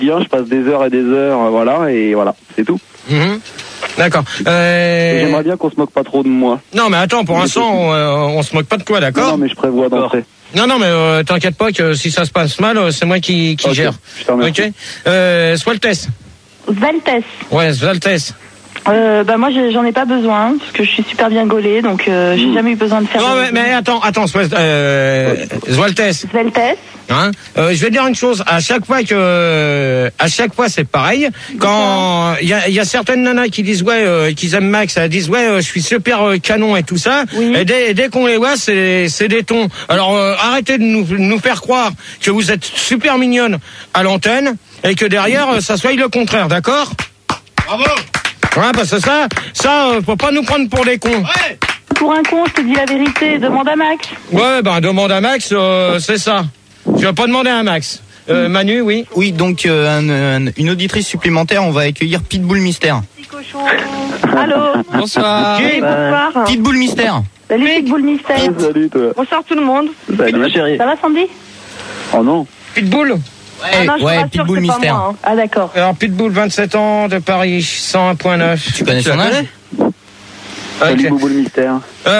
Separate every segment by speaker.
Speaker 1: bien, je passe des heures et des heures, voilà, et voilà, c'est tout.
Speaker 2: D'accord.
Speaker 1: J'aimerais bien qu'on se moque pas trop de moi.
Speaker 2: Non, mais attends, pour l'instant, on se moque pas de toi, d'accord?
Speaker 1: Non, mais je prévois d'entrer.
Speaker 2: Non, mais t'inquiète pas que si ça se passe mal, c'est moi qui
Speaker 1: okay,
Speaker 2: gère. Ok. Swaltes.
Speaker 3: Svaltes.
Speaker 2: Ouais, Svaltes.
Speaker 3: Moi j'en ai pas besoin parce que je suis super bien gaulée, donc j'ai jamais eu besoin de faire.
Speaker 2: Non, mais attends, Swaltes.
Speaker 3: Svaltes.
Speaker 2: Hein, je vais te dire une chose. À chaque fois c'est pareil. Quand il y a certaines nanas qui disent qu'ils aiment Max, elles disent je suis super canon et tout ça.
Speaker 3: Oui.
Speaker 2: Et dès qu'on les voit, c'est des tons. Alors arrêtez de nous faire croire que vous êtes super mignonne à l'antenne et que derrière ça soit le contraire, d'accord? Bravo. Ouais, parce que ça, faut pas nous prendre pour des cons.
Speaker 3: Ouais. Pour un con, je te dis la vérité. Demande à Max.
Speaker 2: Ouais, demande à Max, c'est ça. Je vais pas demander à Max. Manu, oui.
Speaker 4: Oui, donc une auditrice supplémentaire, on va accueillir Pitbull Mystère.
Speaker 3: Petit cochon. Allô.
Speaker 4: Bonsoir.
Speaker 3: Bonsoir.
Speaker 4: Pitbull Mystère.
Speaker 3: Salut Pitbull Mystère.
Speaker 1: Salut toi.
Speaker 3: Bonsoir tout le monde.
Speaker 1: Salut ma chérie.
Speaker 3: Ça va Sandy?
Speaker 1: Oh non.
Speaker 2: Pitbull.
Speaker 4: Ouais, Pitbull Mystère.
Speaker 3: Moi, hein. Ah d'accord.
Speaker 2: Alors Pitbull, 27 ans, de Paris, 101.9.
Speaker 4: Tu connais son âge?
Speaker 1: Salut Pitbull Mystère.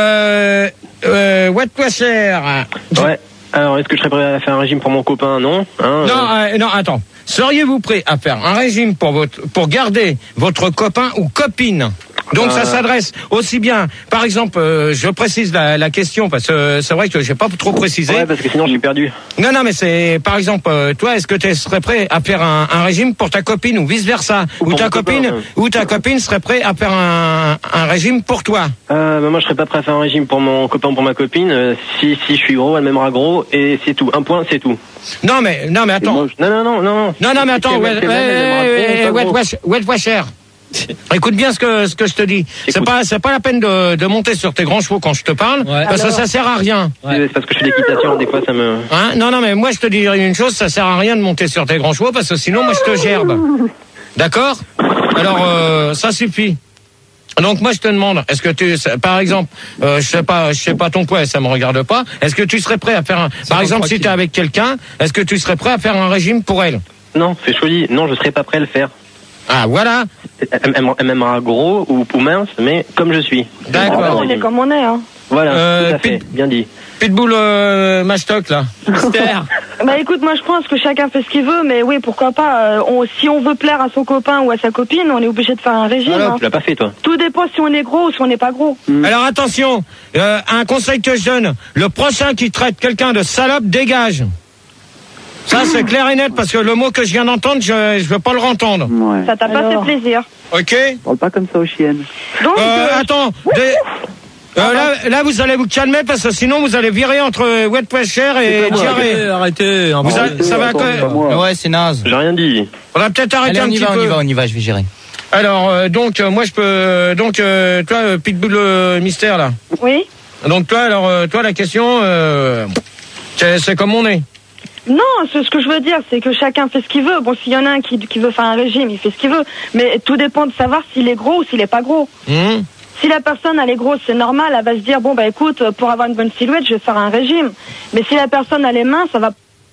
Speaker 2: What was cher?
Speaker 5: Ouais. Alors, est-ce que je serais prêt à faire un régime pour mon copain? Non.
Speaker 2: Non, attends. Seriez-vous prêt à faire un régime pour garder votre copain ou copine? Donc ça s'adresse aussi bien, par exemple, je précise la question parce que c'est vrai que j'ai pas trop précisé.
Speaker 5: Ouais, parce que sinon je suis perdu.
Speaker 2: Non, mais c'est, par exemple, toi, est-ce que tu serais prêt à faire un régime pour ta copine ou vice versa, ou ta copine serait prêt à faire un régime pour toi?
Speaker 5: Moi je serais pas prêt à faire un régime pour mon copain ou pour ma copine. Si je suis gros, elle m'aimera gros et c'est tout. Un point, c'est tout.
Speaker 2: Non mais attends.
Speaker 5: Non.
Speaker 2: Non mais attends. Ouais, cher. Écoute bien ce que je te dis. C'est pas la peine de monter sur tes grands chevaux quand je te parle, parce que ça sert à rien.
Speaker 5: Ouais. C'est parce que je fais l'équitation, des fois ça me.
Speaker 2: Hein? Non, mais moi je te dis une chose, ça sert à rien de monter sur tes grands chevaux parce que sinon moi je te gerbe. D'accord? Alors ça suffit. Donc moi je te demande, est-ce que par exemple, je sais pas ton poids, ça me regarde pas. Est-ce que tu serais prêt à faire par exemple si tu es avec quelqu'un, est-ce que tu serais prêt à faire un régime pour elle?
Speaker 5: Non, c'est choisi. Non, je serais pas prêt à le faire.
Speaker 2: Ah voilà.
Speaker 5: Elle m'aimera gros ou mince, mais comme je suis.
Speaker 2: D'accord.
Speaker 3: On est comme on est, hein.
Speaker 5: Voilà, tout à fait, bien dit.
Speaker 2: Pitbull Mashtok là. Mystère.
Speaker 3: Écoute, moi je pense que chacun fait ce qu'il veut, mais oui, pourquoi pas. Si on veut plaire à son copain ou à sa copine, on est obligé de faire un régime.
Speaker 5: Voilà,
Speaker 3: hein.
Speaker 5: tu l'as pas fait toi.
Speaker 3: Tout dépend si on est gros ou si on n'est pas gros.
Speaker 2: Alors attention, un conseil que je donne, le prochain qui traite quelqu'un de salope, dégage. Ça c'est clair et net parce que le mot que je viens d'entendre, je veux pas le rentendre.
Speaker 1: Ouais.
Speaker 3: Ça t'a pas fait plaisir.
Speaker 2: Ok.
Speaker 1: Parle pas comme ça aux chiennes.
Speaker 3: Donc,
Speaker 2: attends. Là, vous allez vous calmer parce que sinon vous allez virer entre wet pressure et diarrhée.
Speaker 4: Arrêtez.
Speaker 2: Ça va
Speaker 4: Ouais, c'est naze.
Speaker 5: J'ai rien dit.
Speaker 2: On va peut-être arrêter un petit peu.
Speaker 4: On y va, je vais gérer.
Speaker 2: Alors, moi je peux. Toi, Pitbull Mystère là.
Speaker 3: Oui.
Speaker 2: Donc toi, la question, c'est comme on est.
Speaker 3: Non, ce que je veux dire, c'est que chacun fait ce qu'il veut. Bon, s'il y en a un qui veut faire un régime, il fait ce qu'il veut. Mais tout dépend de savoir s'il est gros ou s'il est pas gros. Si la personne, elle est grosse, c'est normal, elle va se dire, bon, écoute, pour avoir une bonne silhouette, je vais faire un régime. Mais si la personne, elle est mince, ça va...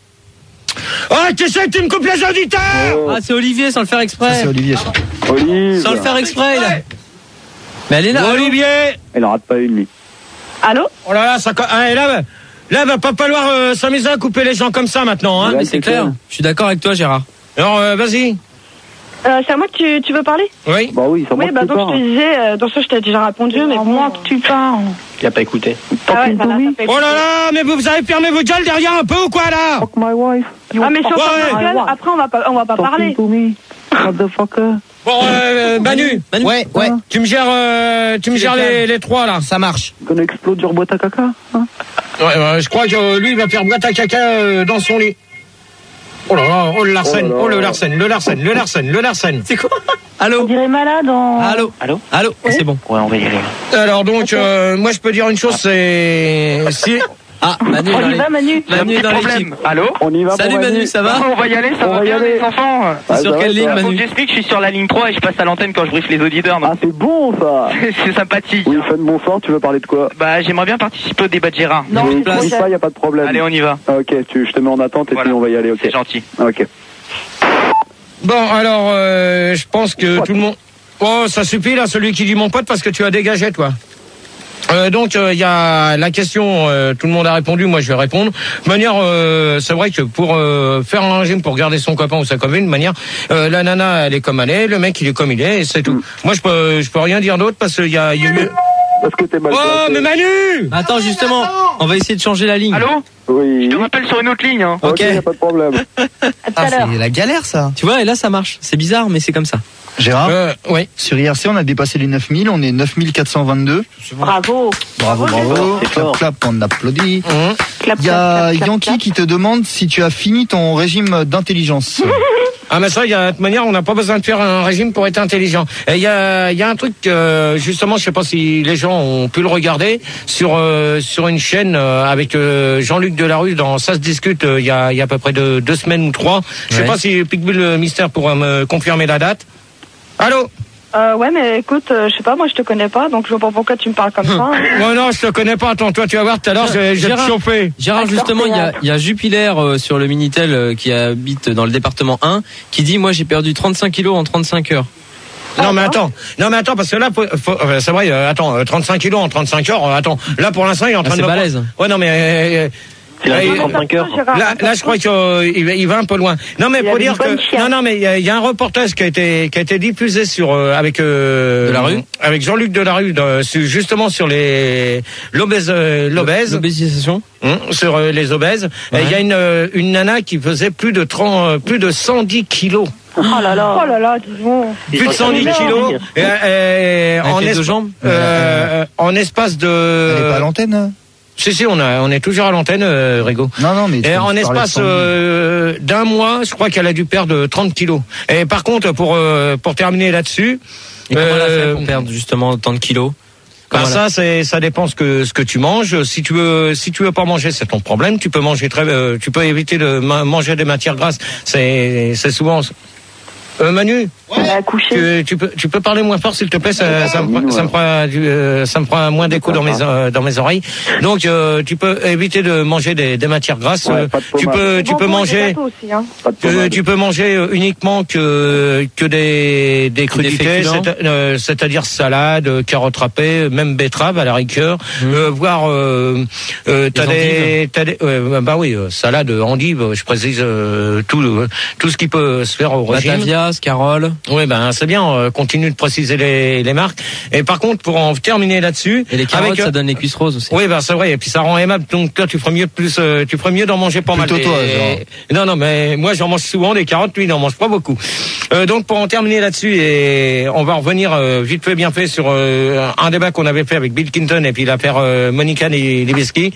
Speaker 2: Oh, tu sais que tu me coupes les auditeurs!
Speaker 4: Ah, c'est Olivier, sans le faire exprès.
Speaker 1: C'est Olivier, ça. Olivier.
Speaker 4: Sans le faire exprès, là. Mais elle est là.
Speaker 2: Olivier!
Speaker 1: Elle en rate pas une, lui.
Speaker 3: Allô?
Speaker 2: Oh là là, là, va pas falloir s'amuser à couper les gens comme ça maintenant, hein.
Speaker 4: Mais c'est clair. Je suis d'accord avec toi, Gérard.
Speaker 2: Alors, vas-y.
Speaker 3: C'est à moi que tu veux parler?
Speaker 2: Oui.
Speaker 1: Bah oui, ça
Speaker 3: Oui, donc je te disais, dans ça je t'ai déjà répondu, mais moi que tu parles.
Speaker 5: Il a pas écouté.
Speaker 3: Ah ouais, voilà, ça fait
Speaker 2: Oh là là, mais vous avez fermé vos gueules derrière un peu ou quoi là?
Speaker 1: Fuck my wife.
Speaker 3: Ah mais si on parle de gueule, après on va pas parler.
Speaker 1: To me. Motherfucker.
Speaker 2: Bon, Manu.
Speaker 4: Ouais.
Speaker 2: Tu me gères les trois là.
Speaker 4: Ça marche.
Speaker 1: Gonna explode your boîte à caca, hein?
Speaker 2: Ouais, je crois que lui il va faire boîte à caca dans son lit. Oh là là, oh le Larsen, le Larsen. C'est quoi?
Speaker 4: Allô?
Speaker 3: On dirait malade en...
Speaker 4: Allô?
Speaker 3: Oui.
Speaker 4: C'est bon.
Speaker 5: Ouais, on va y aller.
Speaker 2: Alors donc, moi je peux dire une chose, c'est... Si...
Speaker 4: Ah, Manu.
Speaker 3: On y va, Manu.
Speaker 4: Manu est dans l'équipe.
Speaker 5: Allô?
Speaker 1: On y va.
Speaker 4: Salut Manu, ça va?
Speaker 5: On va y aller, ça va bien les enfants?
Speaker 4: T'es sur quelle ligne,
Speaker 5: Faut que
Speaker 4: Manu?
Speaker 5: j'explique, je suis sur la ligne 3 et je passe à l'antenne quand je briefe les auditeurs.
Speaker 1: Ah, c'est bon, ça.
Speaker 5: C'est sympathique.
Speaker 1: Oui, Fun, bonsoir, tu veux parler de quoi?
Speaker 5: J'aimerais bien participer au débat de Gérard.
Speaker 3: Non,
Speaker 1: oui,
Speaker 3: c'est
Speaker 1: dis pas, y a pas de problème.
Speaker 5: Allez, on y va.
Speaker 1: Ok, je te mets en attente et
Speaker 5: Voilà.
Speaker 1: puis on va y aller, ok.
Speaker 5: C'est gentil.
Speaker 1: Ok.
Speaker 2: Bon, alors, je pense que tout le monde... Oh, ça suffit là, celui qui dit mon pote, parce que tu as dégagé, toi. Donc il y a la question, tout le monde a répondu, moi je vais répondre. De manière, c'est vrai que pour faire un régime pour garder son copain ou sa copine, de manière, la nana elle est comme elle est, le mec il est comme il est, et c'est tout. Moi je peux rien dire d'autre parce qu'il y a eu...
Speaker 1: Parce que t'es mal
Speaker 2: Oh mais Manu!
Speaker 6: Attends, justement, on va essayer de changer la ligne.
Speaker 7: Allô?
Speaker 1: Oui.
Speaker 7: Je te rappelle sur une autre ligne. Hein.
Speaker 1: Ok, y a pas de problème.
Speaker 3: À tout à l'heure.
Speaker 4: C'est la galère, ça.
Speaker 6: Tu vois, et là ça marche. C'est bizarre, mais c'est comme ça.
Speaker 4: Gérard,
Speaker 2: Oui.
Speaker 4: sur IRC, on a dépassé les 9000, on est 9422.
Speaker 3: Bravo.
Speaker 4: Bravo.
Speaker 5: C'est fort.
Speaker 4: Clap, on applaudit.
Speaker 3: Clap,
Speaker 4: Il y a
Speaker 3: clap, clap,
Speaker 4: Yankee
Speaker 3: clap.
Speaker 4: qui te demande si tu as fini ton régime d'intelligence.
Speaker 2: Ah mais ça, il y a de toute manière, on n'a pas besoin de faire un régime pour être intelligent. Et il y a un truc, justement, je sais pas si les gens ont pu le regarder sur une chaîne avec Jean-Luc Delarue dans Ça se discute. Il y a à peu près 2 semaines ou 3. Je sais pas si Pitbull Mystère pourra me confirmer la date. Allô?
Speaker 3: Ouais, mais écoute, je sais pas, moi je te connais pas, donc je vois pas pourquoi tu me parles comme ça.
Speaker 2: Ouais, non, je te connais pas. Attends, toi, tu vas voir tout à l'heure, je vais te
Speaker 6: Gérard.
Speaker 2: chauffer.
Speaker 6: Gérard, justement, il y a Jupiler sur le Minitel qui habite dans le département 1 qui dit moi j'ai perdu 35 kilos en 35 heures.
Speaker 2: Non mais attends, parce que là, c'est vrai, attends, 35 kilos en 35 heures, attends, là pour l'instant il est en train de...
Speaker 6: C'est balèze.
Speaker 2: Ouais, non mais...
Speaker 5: C'est la 35 heures.
Speaker 2: Là, je crois qu'il va un peu loin. Non, mais
Speaker 3: Il
Speaker 2: pour
Speaker 3: avait
Speaker 2: dire
Speaker 3: une bonne
Speaker 2: que
Speaker 3: chienne.
Speaker 2: non, mais il y a un reportage qui a été diffusé sur avec
Speaker 6: Delarue,
Speaker 2: avec Jean-Luc Delarue, justement sur
Speaker 6: L'obésisation.
Speaker 2: sur les obèses.
Speaker 6: Ouais.
Speaker 2: Et il y a une nana qui faisait plus de 110 kilos.
Speaker 3: Oh là là, disons.
Speaker 2: Plus de 110 kilos.
Speaker 6: Avec les deux jambes.
Speaker 2: En espace de.
Speaker 4: Elle est pas à l'antenne?
Speaker 2: Si, on est toujours à l'antenne, Rigo.
Speaker 4: Non, mais...
Speaker 2: Et en espace d'un mois, je crois qu'elle a dû perdre 30 kilos. Et par contre, pour terminer là-dessus...
Speaker 6: Et comment elle a fait pour perdre justement tant de kilos?
Speaker 2: Bah ça dépend ce que tu manges. Si tu veux pas manger, c'est ton problème. Tu peux manger tu peux éviter de manger des matières grasses. C'est souvent... Manu,
Speaker 3: Elle a accouché.
Speaker 2: tu peux parler moins fort s'il te plaît, ça me fera moins d'écho dans mes oreilles. Donc tu peux éviter de manger des matières grasses.
Speaker 1: Ouais, pas de
Speaker 2: tu
Speaker 1: pommade.
Speaker 2: peux manger
Speaker 3: Aussi, hein.
Speaker 1: Pas de pommade.
Speaker 2: tu peux manger uniquement que des crudités,
Speaker 6: féculents.
Speaker 2: c'est-à-dire salade, carottes râpées, même betterave à la rigueur, voire bah oui, salade, endive, je précise tout ce qui peut se faire au régime.
Speaker 6: Batavia, Scarole.
Speaker 2: Oui, ben c'est bien. Continue de préciser les marques. Et par contre, pour en terminer là-dessus,
Speaker 6: Et les carottes, ça donne les cuisses roses aussi.
Speaker 2: oui, ben c'est vrai. Et puis ça rend aimable. Donc toi, tu ferais mieux d'en manger pas mal.
Speaker 4: Plutôt toi, genre.
Speaker 2: Non, mais moi j'en mange souvent des carottes. Lui, il n'en mange pas beaucoup. Donc pour en terminer là-dessus, et on va revenir vite fait, bien fait sur un débat qu'on avait fait avec Bill Clinton et puis l'affaire Monica Lewinsky.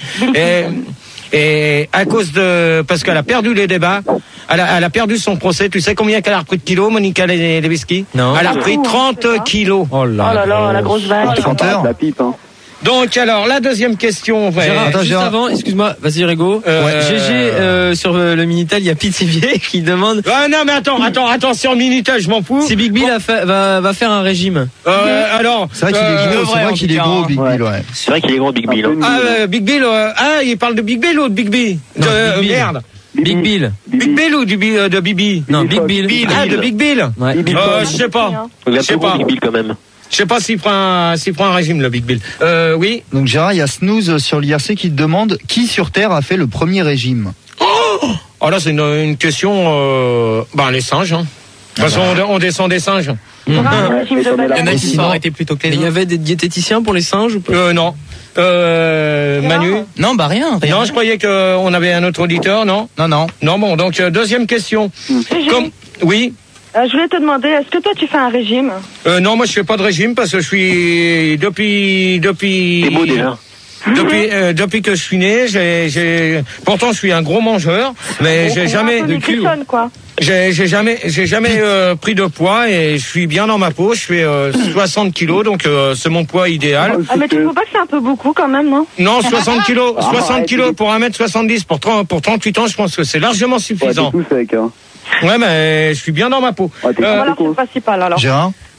Speaker 2: Et à cause parce qu'elle a perdu les débats, elle a perdu son procès. Tu sais combien qu'elle a repris de kilos, Monica Lewinsky?
Speaker 6: Non.
Speaker 2: Elle a repris 30 kilos.
Speaker 6: Oh
Speaker 3: Oh là là, la grosse vache.
Speaker 4: Chanteur.
Speaker 1: La pipe, hein.
Speaker 2: Donc alors, la deuxième question.
Speaker 6: Gérard,
Speaker 4: Attends,
Speaker 6: juste
Speaker 4: Gérard.
Speaker 6: avant, excuse-moi, vas-y Rigo. GG sur le Minitel, il y a Pittivier qui demande
Speaker 2: Ah non mais attends, sur Minitel, je m'en fous.
Speaker 6: si Big Bill va faire un régime.
Speaker 2: Alors,
Speaker 4: C'est vrai qu'il est gros,
Speaker 6: vrai, en tout cas,
Speaker 4: Big
Speaker 1: hein.
Speaker 4: Bill, ouais.
Speaker 5: C'est vrai qu'il est gros, Big Bill.
Speaker 2: Big Bill, il parle de Big Bill ou de Big B?
Speaker 6: Non, Big Bill.
Speaker 2: Merde.
Speaker 6: Big Bill.
Speaker 2: Big Bill ou de Bibi?
Speaker 6: Non, Big Bill.
Speaker 2: Ah, de Big Bill.
Speaker 6: Ouais.
Speaker 2: Je sais pas.
Speaker 5: Il
Speaker 2: Je
Speaker 5: a
Speaker 2: sais
Speaker 5: pas gros,
Speaker 2: pas.
Speaker 5: Big Bill quand même.
Speaker 2: Je sais pas s'il prend un régime, le Big Bill. Oui.
Speaker 4: Donc Gérard, il y a Snooze sur l'IRC qui te demande qui sur Terre a fait le premier régime.
Speaker 2: Oh là, c'est une question. Les singes. Hein. De toute façon, on descend des singes.
Speaker 3: Il y aura un régime de
Speaker 1: Il y en a
Speaker 3: bataille.
Speaker 1: qui
Speaker 4: sont arrêtés
Speaker 6: plus tôt que les autres. Il y avait des diététiciens pour les singes ou pas?
Speaker 2: Non. Manu.
Speaker 6: Non, bah rien.
Speaker 2: Non, je croyais qu'on avait un autre auditeur, non?
Speaker 4: Non.
Speaker 2: Non, bon, donc deuxième question. Oui.
Speaker 3: Je voulais te demander, est-ce que toi tu fais un régime?
Speaker 2: Non, moi je fais pas de régime parce que je suis depuis.
Speaker 5: C'est beau déjà.
Speaker 2: Depuis que je suis né, pourtant je suis un gros mangeur, mais j'ai jamais
Speaker 3: de cul. Quoi.
Speaker 2: j'ai jamais pris de poids et je suis bien dans ma peau. Je fais 60 kilos, donc c'est mon poids idéal.
Speaker 3: Ah mais tu trouves pas que c'est un peu beaucoup quand même, non?
Speaker 2: Non, 60 kilos, 60 kilos pour 1m70 pour 38 ans, je pense que c'est largement suffisant.
Speaker 1: Ouais, t'es tout sec, hein.
Speaker 2: Ouais, mais je suis bien dans ma peau.
Speaker 1: Ouais, t'es
Speaker 3: Voilà, c'est
Speaker 1: cool.
Speaker 3: le principal alors.
Speaker 4: Gérard,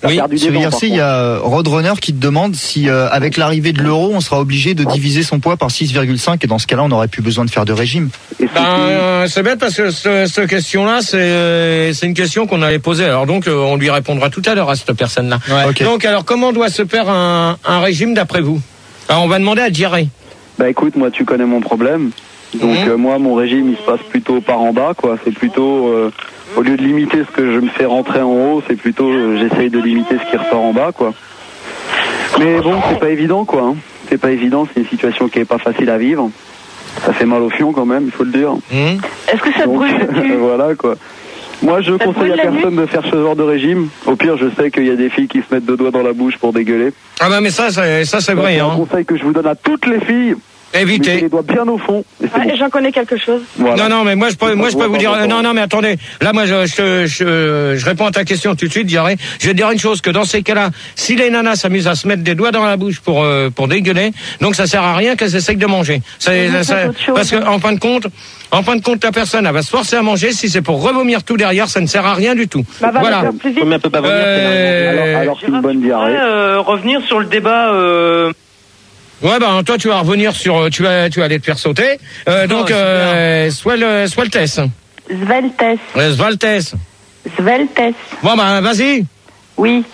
Speaker 1: T'as
Speaker 4: Oui,
Speaker 1: perdu des
Speaker 4: sur
Speaker 1: dents,
Speaker 4: IRC,
Speaker 1: par
Speaker 4: il y a Roadrunner qui te demande si, avec l'arrivée de l'euro, on sera obligé de diviser son poids par 6,5 et dans ce cas-là, on n'aurait plus besoin de faire de régime.
Speaker 1: Et
Speaker 2: C'est bête parce que cette question-là, c'est une question qu'on allait poser. Alors donc, on lui répondra tout à l'heure à cette personne-là.
Speaker 4: Ouais. Ok.
Speaker 2: Donc, alors, comment doit se faire un régime d'après vous? Alors, on va demander à Jerry.
Speaker 1: Bah écoute, moi tu connais mon problème. Donc moi mon régime il se passe plutôt par en bas quoi. C'est plutôt au lieu de limiter ce que je me fais rentrer en haut, c'est plutôt j'essaye de limiter ce qui ressort en bas quoi. Mais bon, c'est pas évident quoi. Hein. C'est pas évident, c'est une situation qui est pas facile à vivre. Ça fait mal au fion quand même, il faut le dire.
Speaker 3: Est-ce que ça te
Speaker 1: Donc,
Speaker 3: brûle le cul?
Speaker 1: voilà quoi. Moi je
Speaker 3: Ça
Speaker 1: conseille
Speaker 3: brûle
Speaker 1: à
Speaker 3: la
Speaker 1: personne de faire ce genre de régime. Au pire, je sais qu'il y a des filles qui se mettent deux doigts dans la bouche pour dégueuler.
Speaker 2: Ah bah mais ça c'est vrai.
Speaker 1: C'est un
Speaker 2: Hein.
Speaker 1: conseil que je vous donne à toutes les filles. Mettez
Speaker 2: Évitez.
Speaker 1: les doigts bien au fond. Et c'est
Speaker 3: Ouais,
Speaker 1: bon.
Speaker 3: j'en connais quelque chose.
Speaker 1: Voilà.
Speaker 2: Non, mais moi je peux vous dire. Non, mais attendez. Là, moi, je réponds à ta question tout de suite, Jerry. Je vais te dire une chose, que dans ces cas-là, si les nanas s'amusent à se mettre des doigts dans la bouche pour dégueuler, donc ça sert à rien qu'elles essayent de manger. Parce que en fin de compte, la personne, elle va se forcer à manger. Si c'est pour revomir tout derrière, ça ne sert à rien du tout.
Speaker 3: Bah, va
Speaker 2: Voilà.
Speaker 3: le faire plus vite.
Speaker 5: Mais elle peut pas venir.
Speaker 1: Alors qu'une bonne diarrhée.
Speaker 7: Revenir sur le débat.
Speaker 2: Ouais, bah toi tu vas revenir sur, tu vas aller te faire sauter. Donc Sweltes.
Speaker 3: Sveltes.
Speaker 2: Svaltes. Bon bah vas-y.
Speaker 3: Oui.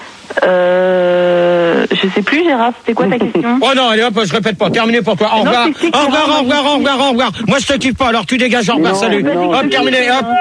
Speaker 3: Je sais plus, Gérard, c'était quoi ta question?
Speaker 2: Oh non, allez hop, je répète pas. Terminé pour toi. Au revoir. Au revoir. Moi je te kiffe pas. Alors tu dégages. Au revoir. Salut. Hop, terminé. Hop.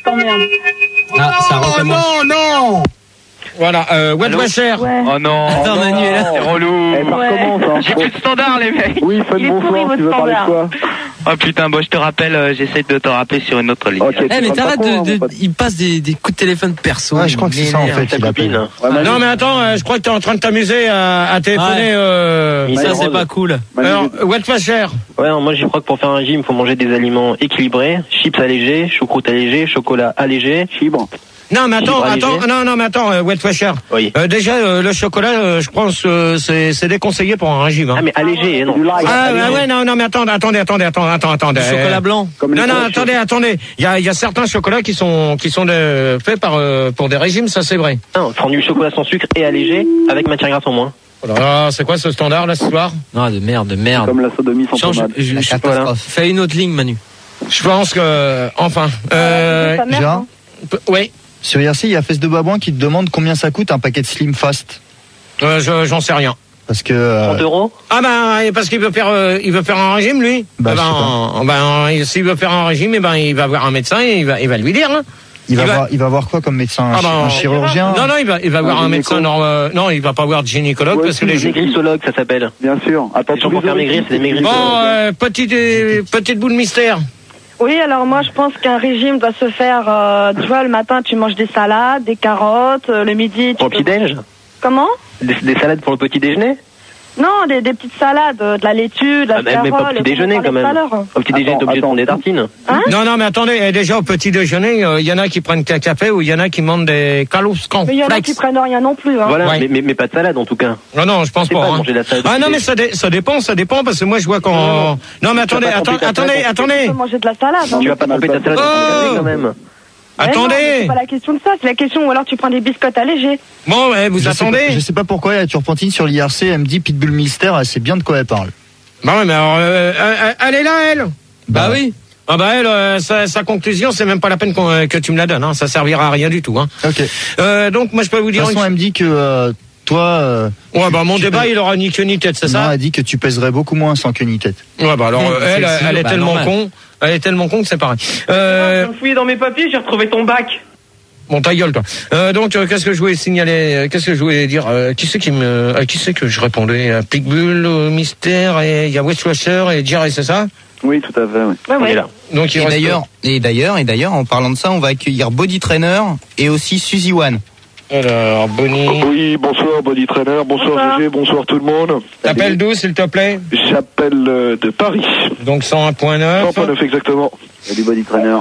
Speaker 6: Ah, ça recommence.
Speaker 2: Non. Voilà. Wesh.
Speaker 7: Oh non.
Speaker 6: Attends, Manu est là.
Speaker 7: C'est relou.
Speaker 1: Ça recommence, hein.
Speaker 7: J'ai plus de standard, les mecs.
Speaker 1: Oui, Fun, bonsoir, tu veux parler de quoi?
Speaker 7: Oh putain, bon, je te rappelle, j'essaie de te rappeler sur une autre ligne.
Speaker 1: Ok,
Speaker 6: Eh, mais
Speaker 1: tu
Speaker 6: t'arrêtes
Speaker 1: parles pas quoi, mon pote.
Speaker 6: il passe des coups de téléphone perso.
Speaker 4: Ouais, je crois que c'est ça en fait.
Speaker 5: Ta
Speaker 4: Il appelle.
Speaker 5: copine.
Speaker 1: Ouais, Manu,
Speaker 2: Non mais attends, je crois que t'es en train de t'amuser à téléphoner.
Speaker 6: Ça, c'est pas cool.
Speaker 1: Manu,
Speaker 2: Alors, Wesh.
Speaker 5: Ouais, non, moi j'y crois que pour faire un régime, il faut manger des aliments équilibrés, chips allégés, choucroute allégée, chocolat allégé.
Speaker 1: fibre.
Speaker 2: Non mais attends, Wesh.
Speaker 5: Oui.
Speaker 2: Déjà le chocolat, je pense c'est déconseillé pour un régime. Hein.
Speaker 5: Ah mais allégé, non.
Speaker 1: Du light.
Speaker 2: Ouais, non mais attendez.
Speaker 6: Du chocolat blanc.
Speaker 1: Comme les
Speaker 2: Non,
Speaker 1: tranches.
Speaker 2: attendez. Il y a certains chocolats qui sont faits pour des régimes, ça c'est vrai.
Speaker 5: Non, prendre du chocolat sans sucre et allégé, avec matière grasse en moins.
Speaker 2: Oh là là, c'est quoi ce standard là ce soir?
Speaker 6: Non, de merde.
Speaker 1: Comme la sodomie sans
Speaker 6: Change,
Speaker 1: pommade.
Speaker 6: je sais pas, là. Fais une autre ligne, Manu.
Speaker 2: Je pense que enfin.
Speaker 3: Ta mère,
Speaker 4: Gérard,
Speaker 3: hein.
Speaker 2: Oui.
Speaker 4: sur IRC, il y a Fesse de Babouin qui te demande combien ça coûte un paquet de Slim Fast.
Speaker 2: J'en sais rien.
Speaker 4: Parce que
Speaker 5: 30 euros.
Speaker 2: Ah ben parce qu'il veut faire un régime lui.
Speaker 4: Bah, je sais
Speaker 2: S'il veut faire un régime, il va voir un médecin et il va lui dire. Hein.
Speaker 4: il va voir quoi comme médecin? Un chirurgien?
Speaker 2: Non, il va voir un médecin. Non, il va pas voir de gynécologue
Speaker 1: Ouais,
Speaker 2: parce que
Speaker 1: si,
Speaker 2: les
Speaker 5: Des grissologues, ça s'appelle.
Speaker 1: Bien sûr. Attends,
Speaker 5: Les gens pour faire maigrir, c'est des maigrir.
Speaker 2: Bon, petite boule de mystère.
Speaker 3: Oui, alors moi je pense qu'un régime doit se faire, tu vois, le matin tu manges des salades, des carottes, le midi...
Speaker 5: Pour le petit-déj.
Speaker 3: Comment?
Speaker 5: Des salades pour le petit déjeuner.
Speaker 3: Non, des petites salades, de la laitue, de la
Speaker 5: Mais pas au petit déjeuner quand même. Au petit déjeuner, t'es obligé de prendre des tartines.
Speaker 3: Hein?
Speaker 2: Non, mais attendez, déjà au petit déjeuner, il y en a qui prennent qu'un café ou il y en a qui mangent des caloscons.
Speaker 3: Mais il y en a qui prennent rien non plus. Hein.
Speaker 5: Voilà,
Speaker 2: Ouais.
Speaker 5: mais pas de salade en tout cas.
Speaker 2: Non, je pense
Speaker 5: C'est
Speaker 2: pas.
Speaker 5: pas
Speaker 2: Hein.
Speaker 5: manger la salade.
Speaker 2: Ah non, mais ça dépend parce que moi je vois quand. Non, mais attendez.
Speaker 3: Tu peux manger de la salade. Hein.
Speaker 5: Tu vas pas tromper ta salade
Speaker 2: Oh
Speaker 5: quand même.
Speaker 3: Mais non,
Speaker 2: Attendez.
Speaker 3: c'est pas la question de ça, c'est la question où alors tu prends des biscottes allégés.
Speaker 2: Bon, vous
Speaker 4: Je
Speaker 2: attendez.
Speaker 4: sais pas pourquoi la turpentine sur l'IRC, elle me dit Pitbull Mystère, elle sait bien de quoi elle parle.
Speaker 2: Bah ouais, mais alors, elle est là, elle.
Speaker 6: Bah oui.
Speaker 2: Ah bah elle, sa conclusion, c'est même pas la peine que tu me la donnes. Hein. Ça servira à rien du tout. Hein.
Speaker 4: Ok.
Speaker 2: Donc moi je peux vous
Speaker 4: De
Speaker 2: dire.
Speaker 4: toute façon, elle me dit que toi.
Speaker 2: Ouais, bah mon
Speaker 4: tu
Speaker 2: débat,
Speaker 4: peux-
Speaker 2: il aura ni queue ni tête, c'est
Speaker 4: Non,
Speaker 2: ça?
Speaker 4: elle dit que tu pèserais beaucoup moins sans queue ni tête.
Speaker 2: Ouais, bah alors elle est
Speaker 6: bah,
Speaker 2: tellement
Speaker 6: normal.
Speaker 2: con. Elle est tellement con que c'est pareil.
Speaker 7: J'ai fouillé dans mes papiers, j'ai retrouvé ton bac.
Speaker 2: Bon, ta gueule, toi. Donc, qu'est-ce que je voulais signaler? Qu'est-ce que je voulais dire? Qui c'est que je répondais? Pitbull, Mystère, et il y a Westwasher et Jerry, c'est ça?
Speaker 1: Oui, tout à fait. Oui.
Speaker 5: On est là.
Speaker 2: Donc, il
Speaker 4: Et
Speaker 2: reste.
Speaker 4: d'ailleurs, en parlant de ça, on va accueillir Body Trainer et aussi Suzy One.
Speaker 2: Alors, Bonnie.
Speaker 8: Oui, bonsoir Body Trainer, bonsoir GG, bonsoir tout le monde.
Speaker 2: T'appelles d'où, s'il te plaît?
Speaker 8: J'appelle de Paris,
Speaker 2: Donc, 101.9.
Speaker 8: 100.9 exactement.
Speaker 1: Salut Body Trainer.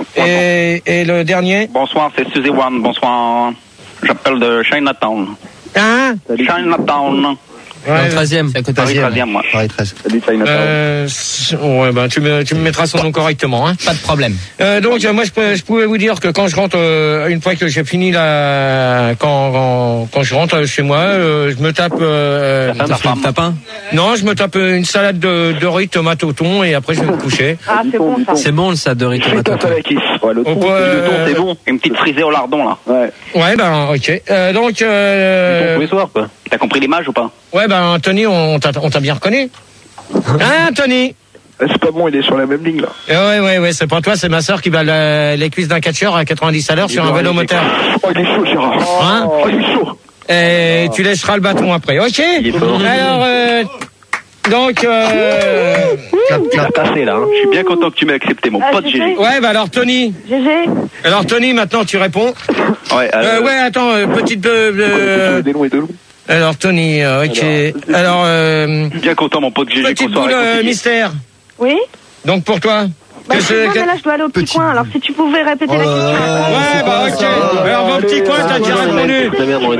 Speaker 2: Et le dernier?
Speaker 9: Bonsoir, c'est Suzy One. Bonsoir. J'appelle de Chinatown.
Speaker 2: Hein?
Speaker 1: Salut.
Speaker 9: Chinatown.
Speaker 6: Dans le 13e.
Speaker 4: C'est à côté
Speaker 7: Paris 13e, moi.
Speaker 4: Paris 13.
Speaker 2: Ouais, ben, tu me mettras son nom correctement, hein.
Speaker 9: Pas de problème.
Speaker 2: Donc, moi, je pouvais vous dire que quand je rentre, une fois que j'ai fini quand je rentre chez moi, je me tape,
Speaker 6: Tapin.
Speaker 2: non, je me tape une salade de riz, tomate au thon, et après, je vais me coucher.
Speaker 3: Ah, c'est bon ça.
Speaker 6: C'est bon le salade de riz tomate.
Speaker 8: Toi, t'as la kiff.
Speaker 1: Ouais, le
Speaker 2: On
Speaker 1: thon,
Speaker 2: peut,
Speaker 7: Le thon, c'est bon. Une petite frisée au lardon, là.
Speaker 1: ouais.
Speaker 2: Ouais, ben, ok. Donc,
Speaker 5: Tous les soirs, quoi.
Speaker 7: T'as compris l'image ou pas?
Speaker 2: ouais, ben, Tony, on t'a bien reconnu. Hein, Tony?
Speaker 8: C'est pas bon, il est sur la même ligne, là.
Speaker 2: Ouais, c'est pas toi, c'est ma sœur qui bat les cuisses d'un catcheur à 90 à l'heure sur un vélo moteur.
Speaker 8: Oh, il est chaud, Gérard.
Speaker 2: Hein?
Speaker 8: Oh, il est chaud.
Speaker 2: Et tu lècheras le bâton après, ok? Alors, donc,
Speaker 7: Tu l'as passé, là. Hein. Je suis bien content que tu m'aies accepté, mon pote
Speaker 3: GG.
Speaker 7: Gégé.
Speaker 2: ouais, bah alors Tony.
Speaker 3: GG.
Speaker 2: Alors Tony, maintenant tu réponds.
Speaker 7: Ouais,
Speaker 2: Ouais, attends, petite.
Speaker 8: Des longs et de longs.
Speaker 2: Alors Tony, ok. Alors,
Speaker 7: bien content, mon pote Gégé,
Speaker 2: petite
Speaker 7: qu'on soit
Speaker 2: boule
Speaker 7: réconciliés.
Speaker 2: mystère.
Speaker 3: Oui.
Speaker 2: Donc pour toi.
Speaker 3: Bah,
Speaker 2: Qu'est-ce
Speaker 3: excuse-moi,
Speaker 2: que-
Speaker 3: mais là, je dois aller au petit
Speaker 4: Petit.
Speaker 3: coin. Alors, si tu pouvais répéter la question.
Speaker 2: Ouais, bah ok. Alors mon petit coin, t'as déjà répondu.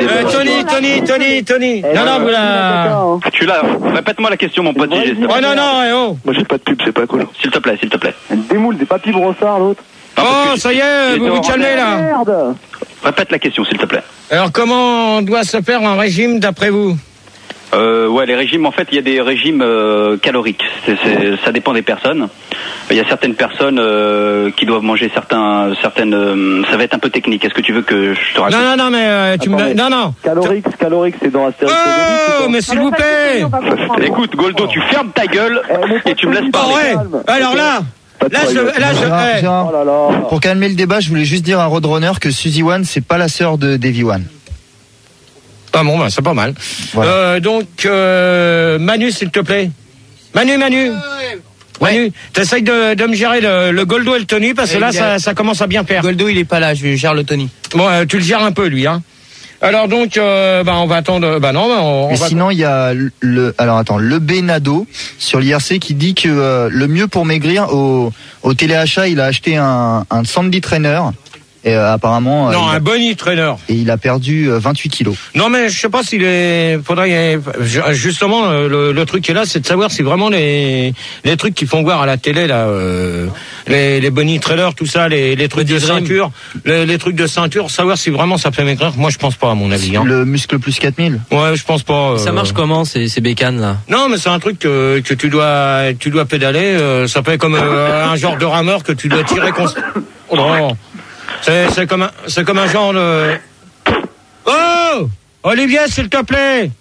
Speaker 2: Tony. Non, voilà.
Speaker 7: Tu l'as. Répète-moi la question, mon pote Gégé.
Speaker 2: Oh non,
Speaker 8: Moi, j'ai pas de pub, c'est pas cool.
Speaker 7: S'il te plaît, s'il te plaît.
Speaker 1: Des moules, des papilles brossards, l'autre.
Speaker 2: Oh, ça y est, vous vous calmez là.
Speaker 1: Merde.
Speaker 7: Répète la question, s'il te plaît.
Speaker 2: Alors comment doit se faire un régime d'après vous?
Speaker 7: Ouais, les régimes, en fait, il y a des régimes caloriques. Ça dépend des personnes. Il y a certaines personnes qui doivent manger certaines. Ça va être un peu technique. Est-ce que tu veux que je te raconte?
Speaker 2: Non, mais tu me. Non.
Speaker 1: Calorix, c'est dans Astérix.
Speaker 2: Oh, mais s'il vous plaît.
Speaker 7: Écoute, Goldo, tu fermes ta gueule et tu me laisses
Speaker 2: Oh
Speaker 7: parler.
Speaker 2: ouais. Alors là,
Speaker 4: Gérard,
Speaker 1: Oh là là.
Speaker 4: pour calmer le débat, je voulais juste dire à Roadrunner que Suzy One, c'est pas la sœur de Davy One.
Speaker 2: Ah bon, bah, c'est pas mal.
Speaker 4: Voilà.
Speaker 2: Donc, Manu, s'il te plaît. Manu. Manu, t'essayes de me gérer le Goldo et le Tony parce que là, ça commence à bien faire.
Speaker 9: Goldo, il est pas là, je gère le Tony.
Speaker 2: Bon, tu le gères un peu, lui, hein. Alors donc, on va attendre.
Speaker 4: Mais sinon, il y a le Benado sur l'IRC qui dit que le mieux pour maigrir au téléachat, il a acheté un Sandy Trainer et apparemment
Speaker 2: Non, un Bunny Trainer.
Speaker 4: et il a perdu 28 kilos.
Speaker 2: Non, mais je sais pas s'il est. Faudrait justement le truc qui est là, c'est de savoir si vraiment les trucs qu'ils font voir à la télé là, les Bunny Trailers, tout ça, les trucs de ceinture, les trucs de ceinture, savoir si vraiment ça fait maigrir. Moi, je pense pas à mon avis. Hein.
Speaker 4: Le muscle plus 4000.
Speaker 2: Ouais, je pense pas.
Speaker 6: Ça marche comment ces bécanes là?
Speaker 2: Non, mais c'est un truc que tu dois pédaler. Ça fait comme un genre de rameur que tu dois tirer constamment. Oh non. C'est comme un genre de. Oh, Olivier, s'il te plaît.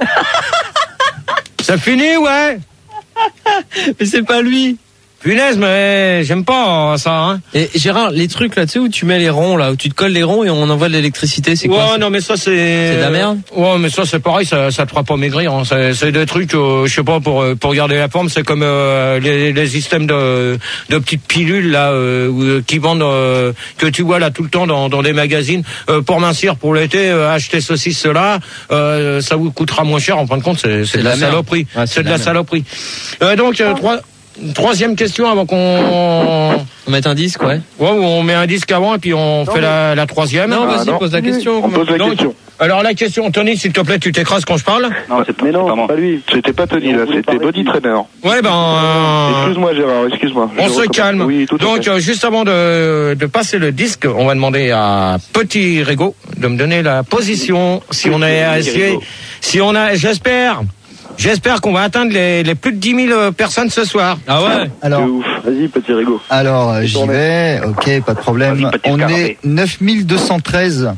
Speaker 2: Ça finit, ouais.
Speaker 6: Mais c'est pas lui.
Speaker 2: Punaise, mais j'aime pas ça, hein.
Speaker 6: Et Gérard, les trucs là, tu sais, où tu mets les ronds là, où tu te colles les ronds et on envoie de l'électricité, c'est quoi?
Speaker 2: Ouais, non, mais ça c'est.
Speaker 6: C'est de la merde.
Speaker 2: Ouais, mais ça c'est pareil, ça te fera pas maigrir. Hein. C'est des trucs, je sais pas, pour garder la forme. C'est comme les systèmes de petites pilules là qui vendent, que tu vois là tout le temps dans des magazines pour mincir pour l'été. Acheter ceci, cela, ça vous coûtera moins cher. En fin de compte, c'est de la saloperie.
Speaker 6: Ouais,
Speaker 2: c'est de la saloperie. Donc troisième question avant qu'on
Speaker 6: mette un disque, ouais.
Speaker 2: Ouais, on met un disque avant et puis on fait la troisième.
Speaker 6: Non, vas-y, pose la question.
Speaker 8: On pose la question.
Speaker 2: Alors la question, Tony, s'il te plaît, tu t'écrases quand je parle.
Speaker 7: Non, c'est pas moi.
Speaker 1: Pas lui.
Speaker 8: C'était pas Tony, là, c'était Body Trainer.
Speaker 2: Ouais,
Speaker 8: Excuse-moi, Gérard, excuse-moi.
Speaker 2: on
Speaker 8: Je
Speaker 2: se
Speaker 8: recommence.
Speaker 2: calme.
Speaker 8: Oui, tout à
Speaker 2: Donc
Speaker 8: fait.
Speaker 2: juste avant de passer le disque, on va demander à Petit Rigaud de me donner la position. Si on est assis, si on a, J'espère qu'on va atteindre les plus de 10 000 personnes ce soir.
Speaker 6: Ah ouais.
Speaker 4: Alors,
Speaker 1: De ouf. Vas-y, petit Rigaud.
Speaker 4: alors j'y vais. Ok, pas de problème.
Speaker 7: Vas-y, petit
Speaker 4: On
Speaker 7: scarabée.
Speaker 4: est 9213.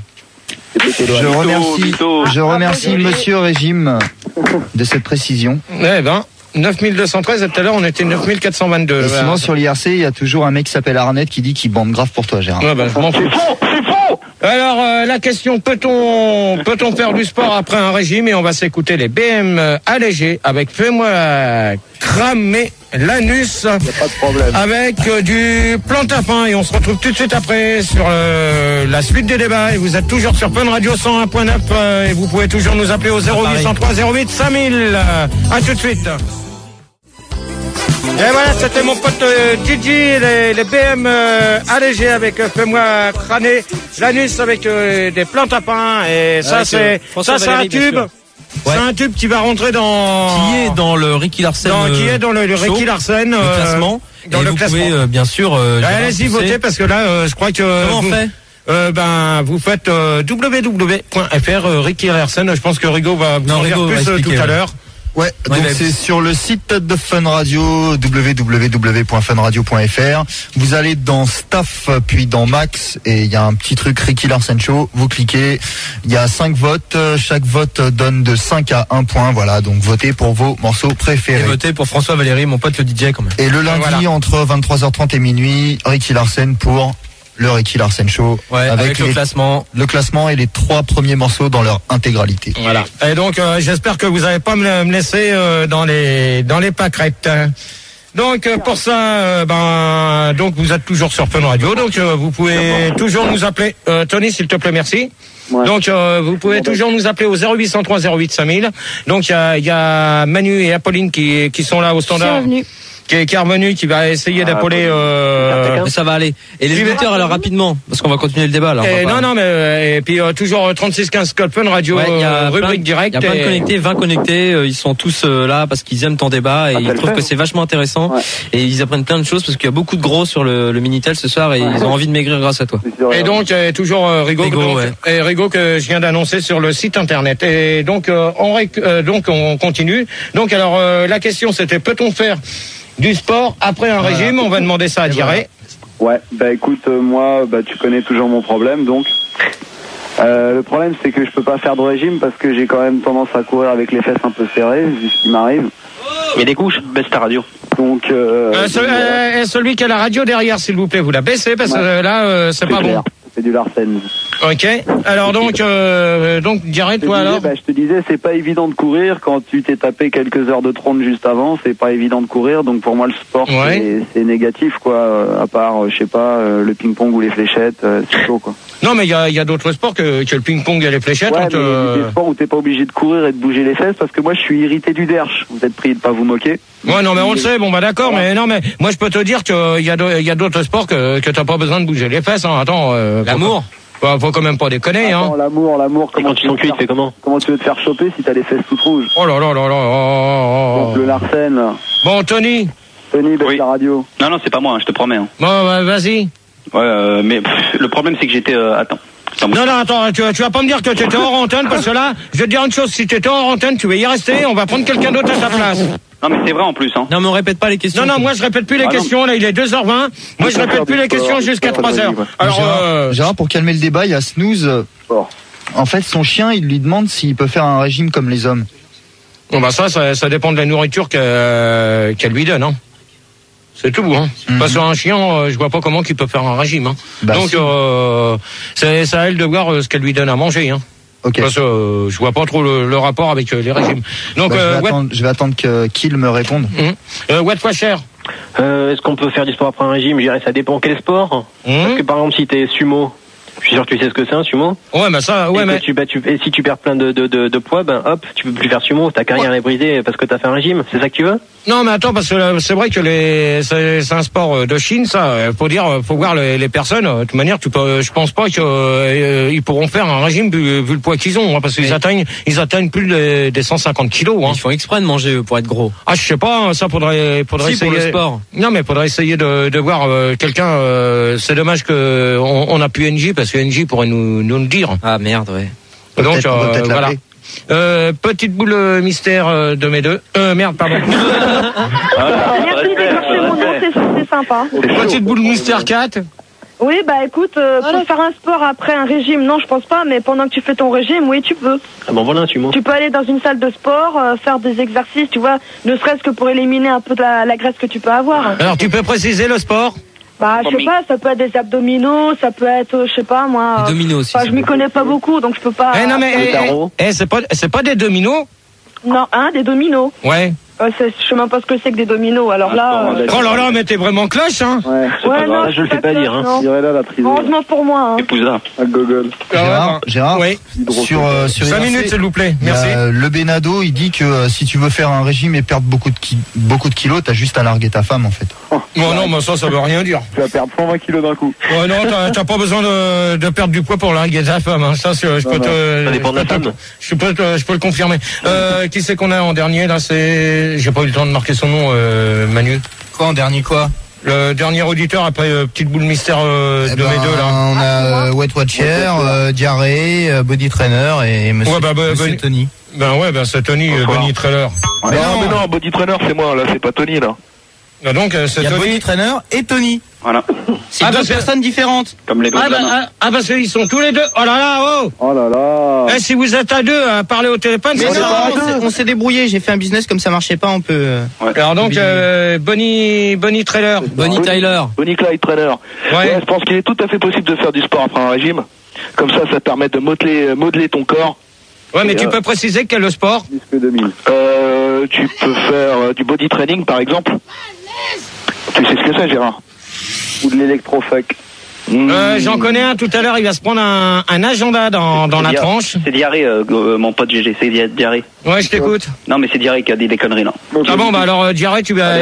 Speaker 4: Je remercie Monsieur Régime de cette précision.
Speaker 2: Eh ben, 9213, et tout à l'heure, on était 9422.
Speaker 4: Et sinon, sur l'IRC, il y a toujours un mec qui s'appelle Arnett qui dit qu'il bande grave pour toi, Gérard.
Speaker 2: Ouais, bah, je m'en fous. Alors, la question, peut-on faire du sport après un régime? Et on va s'écouter les BM allégés avec Fais-moi cramer l'anus.
Speaker 1: Pas de problème.
Speaker 2: Avec du plantain. Et on se retrouve tout de suite après sur la suite des débats. Et vous êtes toujours sur Fun Radio 101.9 et vous pouvez toujours nous appeler au 0803 08 5000. À tout de suite. Et voilà, c'était mon pote Gigi, les BM allégés avec Fais-moi crâner l'anus avec des plantes à pain. Et ça,
Speaker 6: Avec,
Speaker 2: c'est
Speaker 6: François
Speaker 2: ça, c'est un
Speaker 6: Valéry, bien
Speaker 2: tube.
Speaker 6: sûr.
Speaker 2: C'est un tube qui va rentrer
Speaker 6: qui est dans le Ricky Larsen.
Speaker 2: Qui est dans le Ricky Larsen.
Speaker 6: Le classement.
Speaker 2: Dans le classement.
Speaker 6: Vous pouvez, bien sûr,
Speaker 2: allez-y, votez, parce que là, je crois que...
Speaker 6: Comment on fait?
Speaker 2: Vous faites www.fr Ricky Larsen. Je pense que Rigo va vous en dire plus tout à l'heure.
Speaker 4: Ouais, donc c'est sur le site de Fun Radio, www.funradio.fr. Vous allez dans Staff, puis dans Max, et il y a un petit truc Ricky Larsen Show. Vous cliquez, il y a 5 votes. Chaque vote donne de 5 à 1 point. Voilà, donc votez pour vos morceaux préférés.
Speaker 6: Et votez pour François Valéry, mon pote le DJ quand même.
Speaker 4: Et le lundi, entre 23h30 et minuit, Ricky Larsen pour le Ricky Larsen Show,
Speaker 6: avec le classement
Speaker 4: et les 3 premiers morceaux dans leur intégralité.
Speaker 2: Voilà. Et donc j'espère que vous n'allez pas me laisser dans les pâquerettes. Donc pour ça, donc vous êtes toujours sur Fun Radio, donc vous pouvez toujours nous appeler. Tony, s'il te plaît, merci. Ouais. Donc vous pouvez toujours nous appeler au 0803 08 5000. Donc il y a Manu et Apolline qui sont là au standard. Qui est revenu, qui va essayer d'appeler.
Speaker 6: Mais ça va aller. Et les auditeurs alors rapidement, parce qu'on va continuer le débat là.
Speaker 2: Et puis toujours 3615 Code Fun Radio, rubrique directe.
Speaker 6: Il y a plein de connectés, 20 connectés. Ils sont tous là parce qu'ils aiment ton débat et ils trouvent que c'est vachement intéressant. Ouais. Et ils apprennent plein de choses parce qu'il y a beaucoup de gros sur le Minitel ce soir et ils ont envie de maigrir grâce à toi.
Speaker 2: Et donc toujours Rigo que je viens d'annoncer sur le site internet. Et donc on continue. Donc alors la question c'était peut-on faire du sport après un régime? On va demander ça à Diré.
Speaker 1: Ouais, écoute, moi, tu connais toujours mon problème, donc. Le problème, c'est que je peux pas faire de régime parce que j'ai quand même tendance à courir avec les fesses un peu serrées, vu ce qui m'arrive.
Speaker 5: Mais des couches, baisse ta radio.
Speaker 1: Donc.
Speaker 2: Celui qui a la radio derrière, s'il vous plaît, vous la baissez parce que là, c'est pas clair. Bon.
Speaker 1: C'est du Larsen.
Speaker 2: Ok. Alors donc Diré, toi alors.
Speaker 1: Je te disais, c'est pas évident de courir quand tu t'es tapé quelques heures de trône juste avant. C'est pas évident de courir, donc pour moi le sport c'est négatif quoi. À part, je sais pas, le ping-pong ou les fléchettes, c'est chaud quoi.
Speaker 2: Non mais il y a d'autres sports que le ping-pong et les fléchettes.
Speaker 1: Ouais, mais il y a des sports où t'es pas obligé de courir et de bouger les fesses parce que moi je suis irrité du derche. Vous êtes priés de pas vous moquer.
Speaker 2: Ouais non mais on le sait, bon d'accord, mais non mais moi je peux te dire qu'il y a d'autres sports que t'as pas besoin de bouger les fesses. Hein. Attends.
Speaker 6: L'amour.
Speaker 2: Faut quand même pas déconner.
Speaker 1: Attends, l'amour.
Speaker 5: Comment tu fais comment
Speaker 1: tu veux te faire choper si t'as les fesses toutes rouges?
Speaker 2: Oh là.
Speaker 1: Donc le Larsen.
Speaker 2: Bon Tony,
Speaker 1: baisse la radio.
Speaker 7: Non c'est pas moi, je te promets. Hein.
Speaker 2: Bon vas-y.
Speaker 7: Ouais, mais le problème c'est que j'étais attends.
Speaker 2: Non, attends, tu vas pas me dire que t'étais hors antenne, parce que là, je vais te dire une chose, si t'étais hors antenne, tu vas y rester, on va prendre quelqu'un d'autre à ta place.
Speaker 7: Non, mais c'est vrai en plus, hein.
Speaker 6: Non, mais on répète pas les questions.
Speaker 2: Non, moi je répète plus les questions, là, il est 2h20. Moi je répète plus les questions jusqu'à 3h.
Speaker 4: Alors, Gérard, pour calmer le débat, il y a Snooze. En fait, son chien, il lui demande s'il peut faire un régime comme les hommes.
Speaker 2: Bon, ça dépend de la nourriture qu'elle lui donne, hein. C'est tout, hein. Parce qu'un chien, je vois pas comment il peut faire un régime, hein. Donc, c'est à elle de voir ce qu'elle lui donne à manger, hein.
Speaker 4: Okay.
Speaker 2: Parce que je vois pas trop le rapport avec les régimes. Donc,
Speaker 4: je vais attendre qu'il me réponde.
Speaker 2: What quoi cher?
Speaker 5: Est-ce qu'on peut faire du sport après un régime? Je dirais ça dépend quel sport. Parce que par exemple si t'es sumo, je suis sûr que tu sais ce que c'est un sumo.
Speaker 2: Ouais, mais ça, ouais, mais
Speaker 5: et si tu perds plein de poids, hop, tu peux plus faire sumo, ta carrière est brisée parce que t'as fait un régime. C'est ça que tu veux?
Speaker 2: Non, mais attends, parce que c'est vrai que c'est un sport de Chine, ça. Faut voir les personnes. De toute manière, je pense pas qu'ils pourront faire un régime vu le poids qu'ils ont, hein, parce qu'ils atteignent plus des 150 kilos. Hein.
Speaker 6: Ils font exprès de manger pour être gros.
Speaker 2: Ah, je sais pas, ça faudrait essayer.
Speaker 6: Pour le sport.
Speaker 2: Non, mais faudrait essayer de voir quelqu'un. C'est dommage que on a plus NJ parce que NJ pourrait nous le dire.
Speaker 6: Ah merde, ouais.
Speaker 2: Donc voilà. Petite boule mystère de mes deux. Merde, pardon.
Speaker 3: Merci d'écorcher mon nom, c'est sympa.
Speaker 2: Petite boule mystère 4.
Speaker 3: Oui, écoute, pour faire un sport après un régime, non, je pense pas, mais pendant que tu fais ton régime, oui, tu peux.
Speaker 5: Ah bon, voilà, tu
Speaker 3: peux aller dans une salle de sport, faire des exercices, tu vois, ne serait-ce que pour éliminer un peu de la graisse que tu peux avoir.
Speaker 2: Alors, tu peux préciser le sport?
Speaker 3: Je sais pas, ça peut être des abdominaux, ça peut être, je sais pas, moi.
Speaker 6: Des dominos aussi.
Speaker 3: Je m'y connais pas beaucoup, donc je peux pas.
Speaker 2: C'est pas des dominos?
Speaker 3: Non, des dominos.
Speaker 2: Ouais.
Speaker 3: Je sais même pas ce que c'est que des dominos. Alors là.
Speaker 2: Oh là là, mais t'es vraiment clash, hein.
Speaker 3: Ouais, non,
Speaker 5: je le fais pas dire. Hein.
Speaker 3: Heureusement pour moi. Hein.
Speaker 7: Épouse-la.
Speaker 1: À Google.
Speaker 4: Gérard,
Speaker 2: oui.
Speaker 4: sur
Speaker 2: 5 minutes, s'il vous plaît. Merci.
Speaker 4: Le Benado, il dit que si tu veux faire un régime et perdre beaucoup de kilos, t'as juste à larguer ta femme, en fait.
Speaker 2: Non, mais ça veut rien dire.
Speaker 1: Tu vas perdre 120 kilos d'un coup.
Speaker 2: Ouais, non, t'as pas besoin de perdre du poids pour larguer ta femme. Hein. Ça, je peux te.
Speaker 5: Ça dépend de la femme.
Speaker 2: Je peux le confirmer. Qui c'est qu'on a en dernier là? J'ai pas eu le temps de marquer son nom, Manu.
Speaker 4: Quoi, en dernier quoi?
Speaker 2: Le dernier auditeur après petite boule mystère de mes deux là.
Speaker 4: On a Wet Watcher, Diarrhée, Body Trainer et Monsieur Tony.
Speaker 2: C'est Tony, Bunny Trailer.
Speaker 8: Non, Body Trainer, c'est moi, là, c'est pas Tony, là.
Speaker 2: Donc, c'est
Speaker 4: Il y a
Speaker 2: Tony.
Speaker 4: Body Trainer et Tony.
Speaker 7: Voilà.
Speaker 4: C'est deux personnes différentes.
Speaker 7: Comme les doigts de la main.
Speaker 2: Parce qu'ils sont tous les deux. Oh là là, oh!
Speaker 1: Oh là là.
Speaker 2: Si vous êtes à deux à parler au téléphone,
Speaker 4: Mais on s'est débrouillé. J'ai fait un business comme ça marchait pas, on peut.
Speaker 2: Alors donc, Bonnie Trailer.
Speaker 6: Bonnie Tyler.
Speaker 8: Bonnie Clyde Trainer. Ouais, je pense qu'il est tout à fait possible de faire du sport après un régime. Comme ça permet de modeler ton corps.
Speaker 2: Ouais, mais tu peux préciser quel est le sport?
Speaker 1: Disque 2000.
Speaker 8: Tu peux faire du body training, par exemple. Tu sais ce que c'est, Gérard?
Speaker 1: Ou de l'électrofac.
Speaker 2: J'en connais un tout à l'heure, il va se prendre un agenda dans la tranche.
Speaker 7: C'est Diarrhée, mon pote GG, c'est Diarrhée.
Speaker 2: Ouais, je t'écoute.
Speaker 7: Non, mais c'est Diarrhée qui a dit des conneries, là.
Speaker 2: Ah bon, bah alors, Diarrhée, tu vas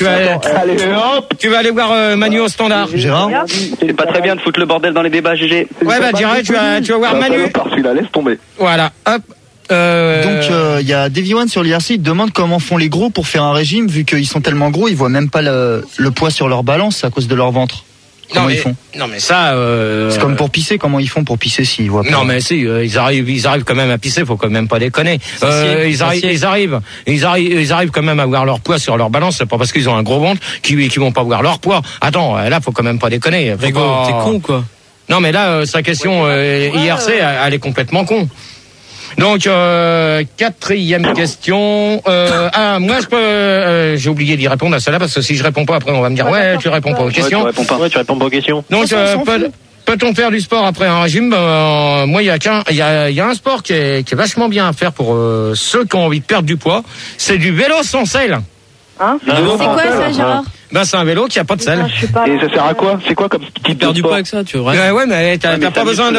Speaker 2: aller voir Manu au standard.
Speaker 4: Gérard?
Speaker 7: C'est pas très bien de foutre le bordel dans les débats, GG.
Speaker 2: Ouais, bah Diarrhée, tu vas voir Manu.
Speaker 8: Par celui-là, laisse tomber.
Speaker 2: Voilà, hop.
Speaker 4: Donc il y a Davy One sur l'IRC, il demande comment font les gros pour faire un régime, vu qu'ils sont tellement gros, ils voient même pas le poids sur leur balance à cause de leur ventre. Comment ils font?
Speaker 2: Non mais ça.
Speaker 4: C'est comme pour pisser. Comment ils font pour pisser s'ils voient pas?
Speaker 2: Non mais si, ils arrivent quand même à pisser. Faut quand même pas déconner. Ils arrivent quand même à voir leur poids sur leur balance. C'est pas parce qu'ils ont un gros ventre qu'ils vont pas voir leur poids. Attends, là faut quand même pas déconner.
Speaker 6: T'es con quoi?
Speaker 2: Non mais là sa question IRC, elle est complètement con. Donc quatrième question. Moi je peux. J'ai oublié d'y répondre à celle-là parce que si je réponds pas après on va me dire tu réponds pas aux questions.
Speaker 5: Tu réponds pas aux questions.
Speaker 2: Donc peut-on faire du sport après un régime? Moi il y a un sport qui est vachement bien à faire pour ceux qui ont envie de perdre du poids. C'est du vélo sans selle.
Speaker 3: Hein?
Speaker 9: C'est quoi ça, Gérard?
Speaker 2: C'est un vélo qui a pas de selle.
Speaker 8: Et ça sert à quoi? C'est quoi comme type de
Speaker 6: Perds du
Speaker 8: sport?
Speaker 6: poids avec ça, tu vois.
Speaker 2: Ouais, mais t'as pas besoin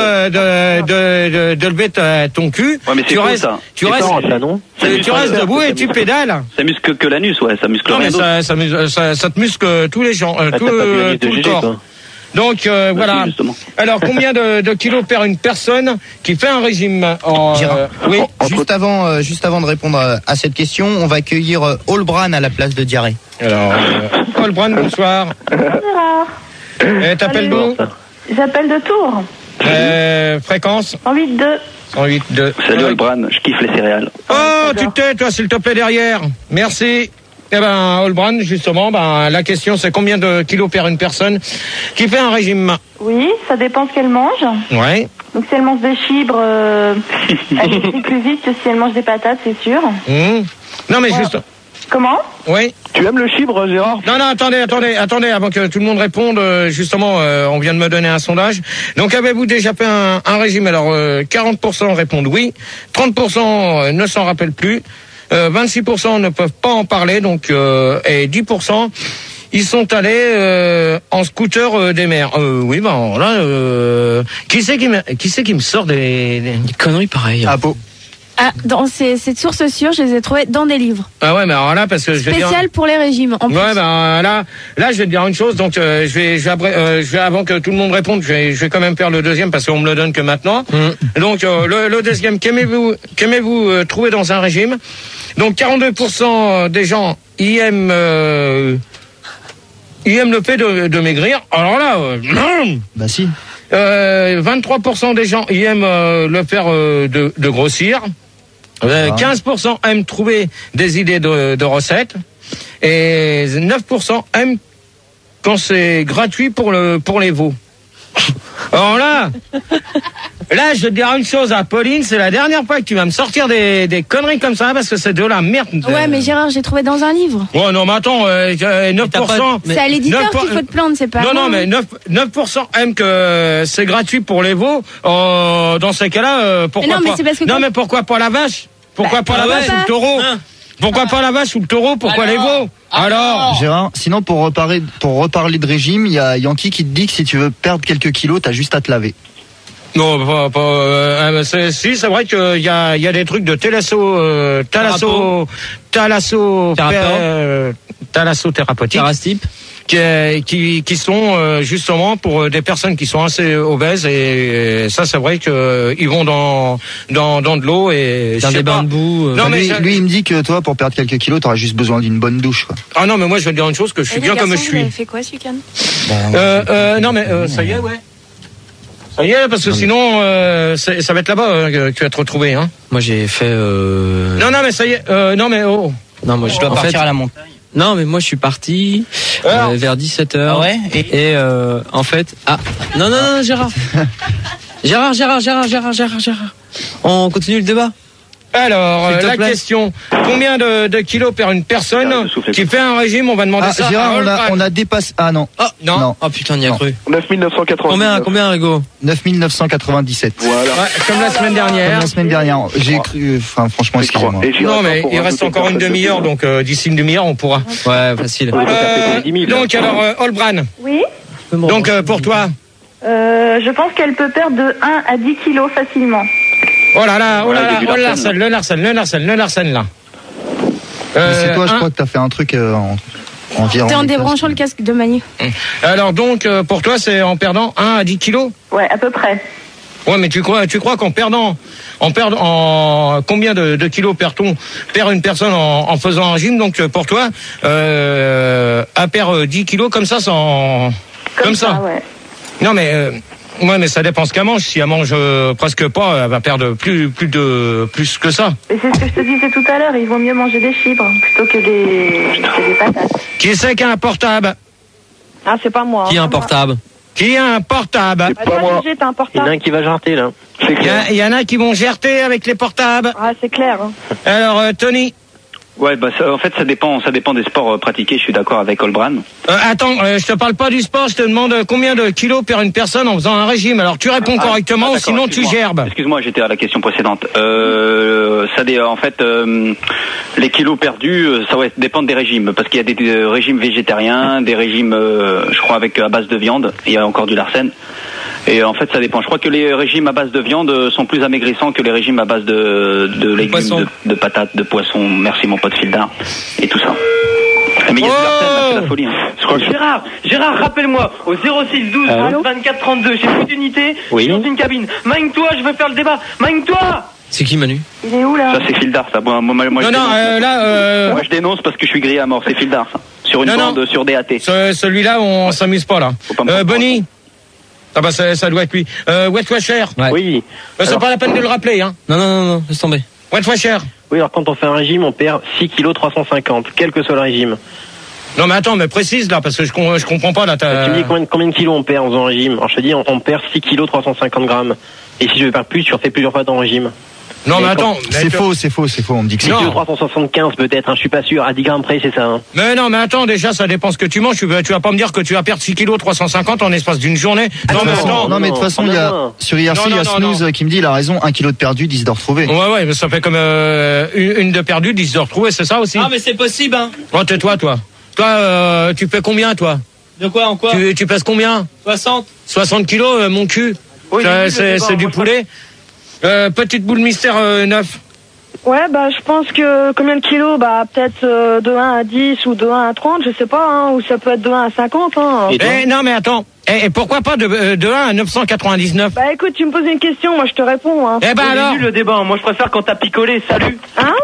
Speaker 2: de lever ton cul.
Speaker 7: Ouais, mais c'est cool, ça.
Speaker 2: Tu restes debout et tu pédales.
Speaker 7: Ça muscle que l'anus, ouais, ça muscle
Speaker 2: rien
Speaker 7: d'autre.
Speaker 2: Ça te muscle tous les gens, tout le corps. Donc voilà.
Speaker 7: Justement.
Speaker 2: Alors combien de kilos perd une personne qui fait un régime
Speaker 4: oui. Juste avant de répondre à cette question, on va accueillir Olbran à la place de Diarrhée.
Speaker 2: Alors Olbran, bonsoir.
Speaker 3: Bonsoir.
Speaker 2: T'appelles d'où?
Speaker 3: J'appelle de Tours.
Speaker 2: Fréquence
Speaker 3: 108.2.
Speaker 2: 108.2.
Speaker 7: Salut Olbran, je kiffe les céréales.
Speaker 2: Oh, tu te tais, toi, s'il te plaît, derrière. Merci. Eh ben, Olbran, justement, la question, c'est combien de kilos perd une personne qui fait un régime?
Speaker 3: Oui, ça dépend ce qu'elle mange.
Speaker 2: Ouais.
Speaker 3: Donc, si elle mange des fibres, elle grossit plus vite que si elle mange des patates, c'est sûr.
Speaker 2: Non, mais juste.
Speaker 3: Comment?
Speaker 2: Oui.
Speaker 8: Tu aimes le chibre, Gérard?
Speaker 2: Non, attendez, avant que tout le monde réponde, justement, on vient de me donner un sondage. Donc, avez-vous déjà fait un régime? Alors, 40% répondent oui, 30% ne s'en rappellent plus, 26% ne peuvent pas en parler, donc, et 10%, ils sont allés en scooter des mers. Oui, là, qui c'est qui me sort des
Speaker 6: conneries pareilles?
Speaker 2: Ah bon.
Speaker 9: Dans cette source sûre, je les ai trouvées dans des livres.
Speaker 2: Ah ouais, mais alors là, parce que je vais dire...
Speaker 9: Spécial pour les régimes, en plus.
Speaker 2: Ouais, là, je vais te dire une chose. Donc, je vais avant que tout le monde réponde, je vais quand même faire le deuxième parce qu'on me le donne que maintenant. Donc, le deuxième, qu'aimez-vous trouver dans un régime? Donc, 42% des gens y aiment le fait de maigrir. Alors là,
Speaker 4: bah si.
Speaker 2: 23% des gens y aiment le faire de grossir. 15% aiment trouver des idées de recettes. Et 9% aiment quand c'est gratuit pour les veaux. Alors là, je vais te dire une chose à Pauline, c'est la dernière fois que tu vas me sortir des conneries comme ça parce que c'est de la merde.
Speaker 9: Ouais, mais Gérard, j'ai trouvé dans un livre.
Speaker 2: Ouais, non, mais attends, 9%.
Speaker 9: C'est à l'éditeur qu'il faut te plaindre, c'est pas.
Speaker 2: Non, mais 9% aiment que c'est gratuit pour les veaux. Dans ces cas-là, pourquoi pas?
Speaker 9: Mais parce que
Speaker 2: non, mais pourquoi pas la vache? Pourquoi pas la vache ou le taureau? Pourquoi pas la vache ou le taureau? Pourquoi les veaux? Alors
Speaker 4: Gérard, sinon pour reparler de régime, il y a Yankee qui te dit que si tu veux perdre quelques kilos, t'as juste à te laver.
Speaker 2: Non, si, c'est vrai qu'il y a des trucs de thalassothérapeutique. Qui sont justement pour des personnes qui sont assez obèses et ça c'est vrai que ils vont dans de l'eau et
Speaker 6: dans des bains de boue.
Speaker 4: Non, mais lui il me dit que toi pour perdre quelques kilos t'auras juste besoin d'une bonne douche quoi.
Speaker 2: Ah non mais moi je vais te dire une chose que je suis bien comme je suis.
Speaker 9: Vous avez fait quoi ce week-end?
Speaker 2: Non mais ça y est ouais. Ça y est parce que sinon ça va être là-bas que tu vas te retrouver hein.
Speaker 6: Moi j'ai fait
Speaker 2: Non mais ça y est non mais oh.
Speaker 6: Non moi je dois partir à la montagne. Non mais moi je suis parti vers 17h. Ah ouais et en fait non Gérard. Gérard. On continue le débat.
Speaker 2: Alors, la question, combien de kilos perd une personne qui fait un régime? On va demander ça.
Speaker 4: Gérard, on a dépassé... Ah non.
Speaker 2: Oh, non.
Speaker 6: Oh putain, on y a cru.
Speaker 8: 9
Speaker 6: Combien, Rigo?
Speaker 4: 9 997.
Speaker 8: Voilà.
Speaker 2: Ouais, comme la semaine dernière.
Speaker 4: J'ai cru... Enfin, franchement, excusez-moi.
Speaker 2: Non, mais il reste encore une demi-heure, donc d'ici une demi-heure, on pourra.
Speaker 6: Ouais, facile.
Speaker 2: Donc, alors, Olbran.
Speaker 3: Oui.
Speaker 2: Donc, pour toi?
Speaker 3: Je pense qu'elle peut perdre de 1 à 10 kilos facilement.
Speaker 2: Oh là là, le Larsen, là.
Speaker 4: C'est toi, je crois que t'as fait un truc en virant.
Speaker 9: T'es en débranchant le casque de Manu.
Speaker 2: Alors donc, pour toi, c'est en perdant 1 à 10 kilos?
Speaker 3: Ouais, à peu près.
Speaker 2: Ouais, mais tu crois qu'en perdant, combien de kilos perd une personne en faisant un régime? Donc, pour toi, elle perd 10 kilos comme ça, comme ça.
Speaker 3: Ouais.
Speaker 2: Non, mais, ouais, mais ça dépend ce qu'elle mange. Si elle mange presque pas, elle va perdre plus que ça.
Speaker 3: Et c'est ce que je te disais tout à l'heure, il vaut mieux manger des fibres plutôt que des patates.
Speaker 2: Qui c'est qui a un portable?
Speaker 3: Ah, c'est pas moi.
Speaker 6: Qui a un portable?
Speaker 2: Qui a un portable?
Speaker 3: C'est pas moi. T'as un portable.
Speaker 5: Il y en a un qui va jarter là.
Speaker 2: Il y en a qui vont gerter avec les portables.
Speaker 3: Ah, c'est clair. Hein.
Speaker 2: Alors, Tony?
Speaker 7: Ouais, bah en fait ça dépend des sports pratiqués. Je suis d'accord avec Olbran.
Speaker 2: Attends, je te parle pas du sport. Je te demande combien de kilos perd une personne en faisant un régime. Alors tu réponds correctement, ou sinon tu gerbes.
Speaker 7: Excuse-moi, j'étais à la question précédente. En fait, les kilos perdus, ça va dépendre des régimes, parce qu'il y a des régimes végétariens, des régimes, je crois, à base de viande. Il y a encore du Larsen. Et en fait, ça dépend. Je crois que les régimes à base de viande sont plus amaigrissants que les régimes à base de légumes, de patates, de poissons. Merci mon pote Fildar et tout ça. Mais il y a du Larsen, là, c'est la folie. Hein.
Speaker 5: Gérard, rappelle-moi au 06 12 24 32. J'ai plus d'unité.
Speaker 7: Oui.
Speaker 5: Je suis dans une cabine. Magne-toi, je veux faire le débat. Magne-toi.
Speaker 6: C'est qui Manu?
Speaker 3: Il est où là?
Speaker 7: Ça c'est Fildar, ça. Moi, moi je dénonce parce que je suis grillé à mort. C'est Fildar, ça. Sur une bande sur DAT.
Speaker 2: Celui-là, on s'amuse pas là. Bonnie. Ah bah ça doit être lui. Wet Washer.
Speaker 6: Ouais.
Speaker 5: Oui.
Speaker 2: C'est pas la peine de le rappeler, hein.
Speaker 6: Non, laisse tomber.
Speaker 2: Wet Washer.
Speaker 5: Oui, alors quand on fait un régime, on perd 6 kg 350, quel que soit le régime.
Speaker 2: Non mais attends, mais précise là, parce que je comprends pas là.
Speaker 5: Tu me dis combien de kilos on perd en faisant un régime? Alors je te dis, on perd 6 kg 350 grammes. Et si je veux perdre plus, tu refais plusieurs fois dans le régime.
Speaker 2: Non mais attends,
Speaker 4: c'est faux, on me dit que
Speaker 5: 6 kg 375 peut-être, hein, je suis pas sûr, à 10 grammes près c'est ça. Hein.
Speaker 2: Mais non mais attends, déjà ça dépend ce que tu manges, tu vas pas me dire que tu vas perdre 6 kg 350 en espace d'une journée.
Speaker 4: Non mais de toute façon, il y a sur IRC, il y a Snooze qui me dit il a raison, 1 kg de perdu, 10 de retrouvé.
Speaker 2: Ouais, mais ça fait comme une de perdu, 10 de retrouvé, c'est ça aussi?
Speaker 6: Ah mais c'est possible hein.
Speaker 2: Oh, tais-toi toi. Toi tu fais combien toi?
Speaker 6: De quoi en quoi?
Speaker 2: Tu pèses combien? 60 kilos mon cul. Oui, c'est du poulet. Petite boule mystère 9.
Speaker 3: Ouais, bah je pense que combien de kilos? Bah peut-être de 1 à 10 ou de 1 à 30, je sais pas, hein, ou ça peut être de 1 à 50. Hein.
Speaker 2: Non mais attends, et pourquoi pas de 1 à 999?
Speaker 3: Bah écoute, tu me poses une question, moi je te réponds. Hein.
Speaker 2: Eh ben alors
Speaker 5: le débat, moi je préfère quand t'as picolé, salut.
Speaker 3: Hein?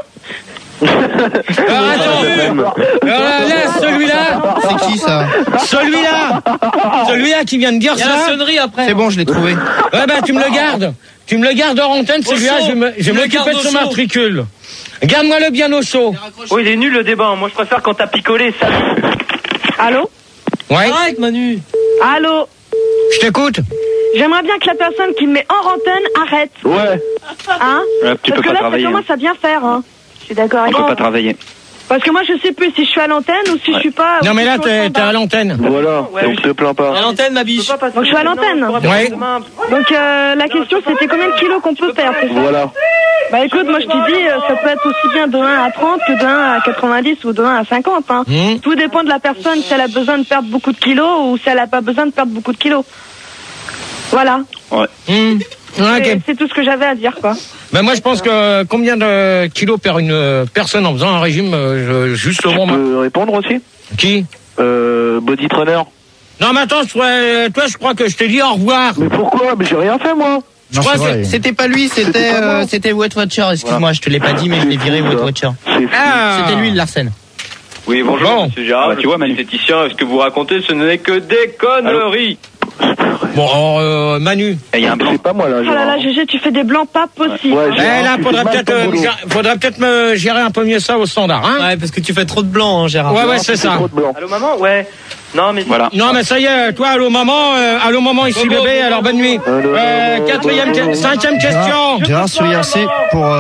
Speaker 2: Alors là, celui-là.
Speaker 4: C'est qui ça?
Speaker 2: Celui-là qui vient de dire ça.
Speaker 6: Il y a la sonnerie après.
Speaker 4: C'est bon, je l'ai trouvé.
Speaker 2: Ouais bah tu me le gardes. Tu me le gardes hors antenne, celui-là, je vais m'occuper de son matricule. Garde-moi-le bien au chaud.
Speaker 5: Oui, il est nul le débat, moi je préfère quand t'as picolé, salut.
Speaker 3: Allô?
Speaker 2: Ouais.
Speaker 6: Arrête Manu.
Speaker 3: Allô?
Speaker 2: Je t'écoute.
Speaker 3: J'aimerais bien que la personne qui me met hors antenne arrête.
Speaker 7: Ouais.
Speaker 3: Hein?
Speaker 7: Tu peux
Speaker 3: Parce que
Speaker 7: pas
Speaker 3: là,
Speaker 7: travailler.
Speaker 3: ça commence à bien faire, hein. Je suis d'accord avec
Speaker 7: On peut
Speaker 3: toi.
Speaker 7: pas travailler.
Speaker 3: Parce que moi, je sais plus si je suis à l'antenne ou si je suis pas.
Speaker 2: Non mais là, t'es à l'antenne.
Speaker 8: Voilà, donc te plains pas.
Speaker 6: À l'antenne ma biche.
Speaker 3: Donc je suis à l'antenne.
Speaker 2: Ouais.
Speaker 3: Donc la question, c'était combien de kilos qu'on peut perdre, c'est ça?
Speaker 8: Voilà.
Speaker 3: Bah écoute, moi je te dis, ça peut être aussi bien de 1 à 30 que de 1 à 90 ou de 1 à 50. Hein. Tout dépend de la personne, si elle a besoin de perdre beaucoup de kilos ou si elle n'a pas besoin de perdre beaucoup de kilos. Voilà.
Speaker 7: Ouais.
Speaker 3: C'est tout ce que j'avais à dire, quoi.
Speaker 2: Ben moi je pense que combien de kilos perd une personne en faisant un régime juste au moment.
Speaker 8: Tu peux répondre aussi?
Speaker 2: Qui?
Speaker 8: Body trainer.
Speaker 2: Non mais attends, toi je crois que je t'ai dit au revoir.
Speaker 8: Mais pourquoi? Mais j'ai rien fait moi.
Speaker 2: Je crois que
Speaker 4: C'était pas lui, c'était Weight Watcher. Excuse-moi, je te l'ai pas dit, mais je l'ai viré Weight Watcher. C'était lui, Larsen.
Speaker 10: Oui, bonjour, monsieur Gérard. Tu vois, esthéticien, ce que vous racontez, ce n'est que des conneries.
Speaker 2: Bon, alors, Manu.
Speaker 7: Il y a un blanc.
Speaker 8: C'est pas moi là.
Speaker 3: Oh là là, GG, tu fais des blancs pas possibles.
Speaker 8: Ouais,
Speaker 2: Là, faudrait peut-être me gérer un peu mieux ça au standard, hein.
Speaker 6: Ouais, parce que tu fais trop de blanc, hein, Gérard.
Speaker 2: Ouais, c'est ça.
Speaker 10: Allô, maman? Ouais. Non, mais
Speaker 7: voilà.
Speaker 2: Non, mais ça y est, toi, allô maman, ici bébé, alors bonne nuit. Cinquième question.
Speaker 4: Gérard sur IRC pour.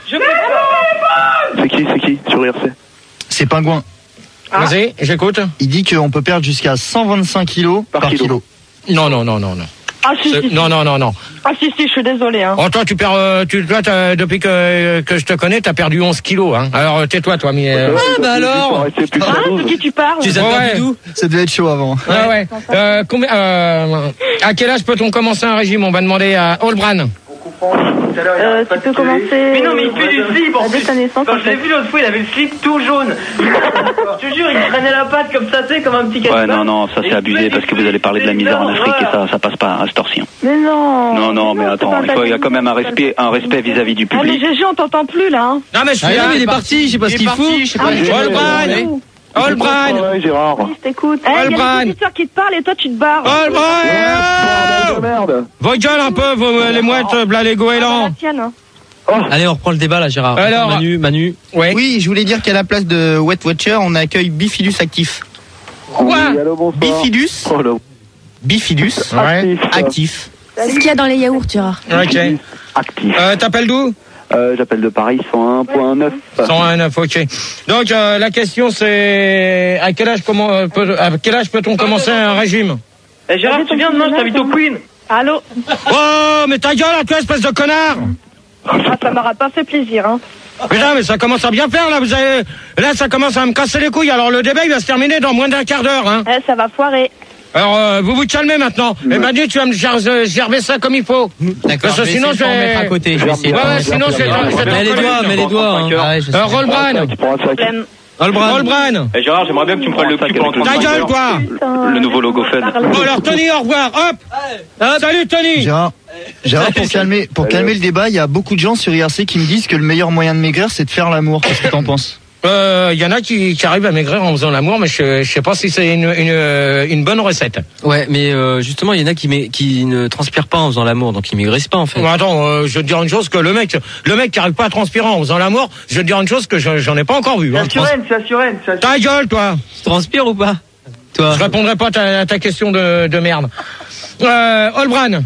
Speaker 8: C'est qui sur IRC?
Speaker 4: C'est Pingouin.
Speaker 2: Vas-y, j'écoute.
Speaker 4: Il dit qu'on peut perdre jusqu'à 125 kilos par kilo.
Speaker 2: Non.
Speaker 3: Ah si, si.
Speaker 2: Non.
Speaker 3: Ah si, je suis désolée. Hein.
Speaker 2: Oh, toi, tu perds, depuis que je te connais, t'as perdu 11 kilos, hein. Alors, tais-toi, toi, mais.
Speaker 6: bah alors.
Speaker 3: De qui tu parles?
Speaker 6: Tu les as perdu d'où?
Speaker 4: Ça devait être chaud avant.
Speaker 2: Ouais. À quel âge peut-on commencer un régime? On va demander à Olbran.
Speaker 3: Tu peux commencer.
Speaker 10: Mais non, mais il fait du slip en plus.
Speaker 3: Dès ta naissance.
Speaker 10: Quand je l'ai vu l'autre fois, il avait le slip tout jaune. Je te jure, il traînait la patte comme ça, tu sais, comme un petit
Speaker 7: Ouais,
Speaker 10: casse-patte.
Speaker 7: non, ça c'est abusé parce que vous allez parler de la misère en Afrique et ça passe pas à cette heure-ci.
Speaker 3: Mais non.
Speaker 7: Non, mais attends, il y a quand même un respect vis-à-vis du
Speaker 3: Ah mais
Speaker 7: public.
Speaker 3: GG, on t'entend plus là. Hein.
Speaker 2: Non, mais je suis
Speaker 6: Ah, il est parti, je sais pas ce qu'il fout.
Speaker 2: Olbran.
Speaker 8: Ouais, Gérard.
Speaker 3: Je t'écoute. Il y a des auditeurs qui te parlent et toi tu te barres.
Speaker 8: Merde.
Speaker 2: Vos gueules un peu, les mouettes, bla les goélands.
Speaker 6: Allez, on reprend le débat là, Gérard.
Speaker 2: Alors,
Speaker 6: Manu.
Speaker 2: Ouais.
Speaker 4: Oui, je voulais dire qu'à la place de Weight Watcher, on accueille Bifidus Actif.
Speaker 2: Quoi?
Speaker 4: Bifidus. Bifidus.
Speaker 2: Ouais.
Speaker 4: Actif.
Speaker 9: C'est ce qu'il y a dans les yaourts, Gérard.
Speaker 2: Ok.
Speaker 1: Actif.
Speaker 2: T'appelles d'où?
Speaker 1: J'appelle de Paris, 101.9.
Speaker 2: 101.9, ok. Donc la question c'est à quel âge peut-on commencer un régime?
Speaker 10: Eh Gérard, tu viens demain, je t'invite au Queen.
Speaker 3: Allô?
Speaker 2: Oh, mais ta gueule à toi, espèce de connard!
Speaker 3: Ah, ça m'aura pas fait plaisir, hein.
Speaker 2: Putain, mais ça commence à bien faire, là, là, ça commence à me casser les couilles, alors le débat, il va se terminer dans moins d'un quart d'heure, hein.
Speaker 3: Ça va foirer.
Speaker 2: Alors, vous vous calmez maintenant. Et Manu, tu vas me gerber ça comme il faut.
Speaker 6: D'accord,
Speaker 2: parce que sinon, je vais
Speaker 6: mettre à côté. Je vais essayer.
Speaker 2: Ouais, sinon, je vais
Speaker 6: Mets les doigts, hein.
Speaker 2: Olbran.
Speaker 10: Eh Gérard, j'aimerais bien que tu me prennes le cul pendant 30
Speaker 2: Ta gueule, toi.
Speaker 7: Le nouveau logo Fun.
Speaker 2: Bon, alors, Tony, au revoir. Hop. Salut, Tony.
Speaker 4: Gérard, pour calmer le débat, il y a beaucoup de gens sur IRC qui me disent que le meilleur moyen de maigrir, c'est de faire l'amour. Qu'est-ce que t'en penses?
Speaker 2: Il y en a qui arrivent à maigrir en faisant l'amour, mais je sais pas si c'est une bonne recette.
Speaker 6: Ouais, mais justement, il y en a qui ne transpirent pas en faisant l'amour, donc ils maigrissent pas en fait.
Speaker 2: Bon, attends, je vais te dire une chose que le mec qui arrive pas à transpirer en faisant l'amour, je vais te dire une chose que j'en ai pas encore vu. Hein.
Speaker 10: C'est assuré.
Speaker 2: Ta gueule, toi.
Speaker 6: Tu transpires ou pas? Toi.
Speaker 2: Je répondrai pas à ta question de merde. Olbran.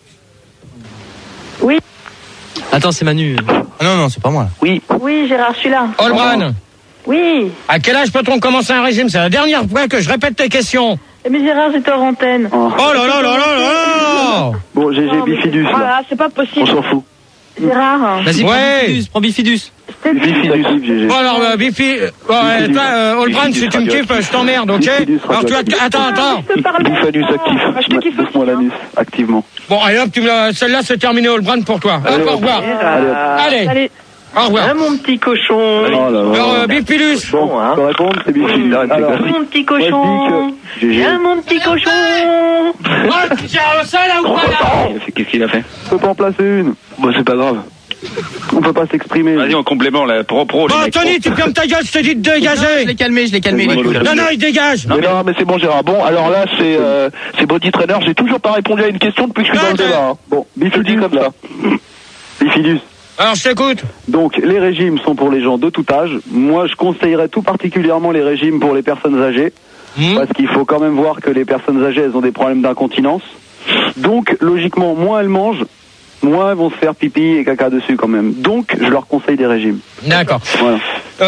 Speaker 3: Oui.
Speaker 6: Attends, c'est Manu.
Speaker 4: Non, c'est pas moi.
Speaker 3: Oui, Gérard, je suis là.
Speaker 2: Olbran.
Speaker 3: Oui.
Speaker 2: À quel âge peut-on commencer un régime? C'est la dernière fois que je répète tes questions.
Speaker 3: Mais Gérard, j'étais hors antenne.
Speaker 2: Oh là là.
Speaker 1: Bon, GG Bifidus.
Speaker 3: Voilà, c'est pas possible.
Speaker 1: On s'en fout.
Speaker 3: Gérard.
Speaker 6: Vas-y, prends Bifidus.
Speaker 1: Bifidus.
Speaker 2: Bon alors, toi, Olbran, si tu me kiffes, je t'emmerde, ok? Alors tu vas... Attends.
Speaker 1: Bifidus actif. Pousse-moi l'anus, activement.
Speaker 2: Bon, allez hop, celle-là, c'est terminé, Olbran, pour toi. Hop, au revoir. Allez. Au revoir.
Speaker 10: Ah, mon petit cochon.
Speaker 2: Alors, Bifidus.
Speaker 1: Bon, pour répondre, c'est Bifidus. Alors,
Speaker 10: mon petit cochon.
Speaker 1: Viens,
Speaker 10: mon petit cochon.
Speaker 2: Oh, tu gères ça, là, ou pas, là?
Speaker 7: Qu'est-ce qu'il a fait?
Speaker 1: Je peux pas en placer une. Bon, c'est pas grave. On peut pas s'exprimer.
Speaker 7: Vas-y, en complément, là, pro.
Speaker 2: Bon, Tony, tu fermes ta gueule, je te dis de dégager.
Speaker 4: Je l'ai calmé.
Speaker 2: Non, il dégage.
Speaker 8: Non, mais c'est bon, Gérard. Bon, alors là, c'est Body Trainer. J'ai toujours pas répondu à une question depuis que je suis dans le débat. Hein. Bon, Bifidus comme ça. Bifidus.
Speaker 2: Alors, je t'écoute.
Speaker 1: Donc, les régimes sont pour les gens de tout âge. Moi, je conseillerais tout particulièrement les régimes pour les personnes âgées. Parce qu'il faut quand même voir que les personnes âgées, elles ont des problèmes d'incontinence. Donc, logiquement, moins elles mangent, moins elles vont se faire pipi et caca dessus quand même. Donc, je leur conseille des régimes.
Speaker 2: D'accord.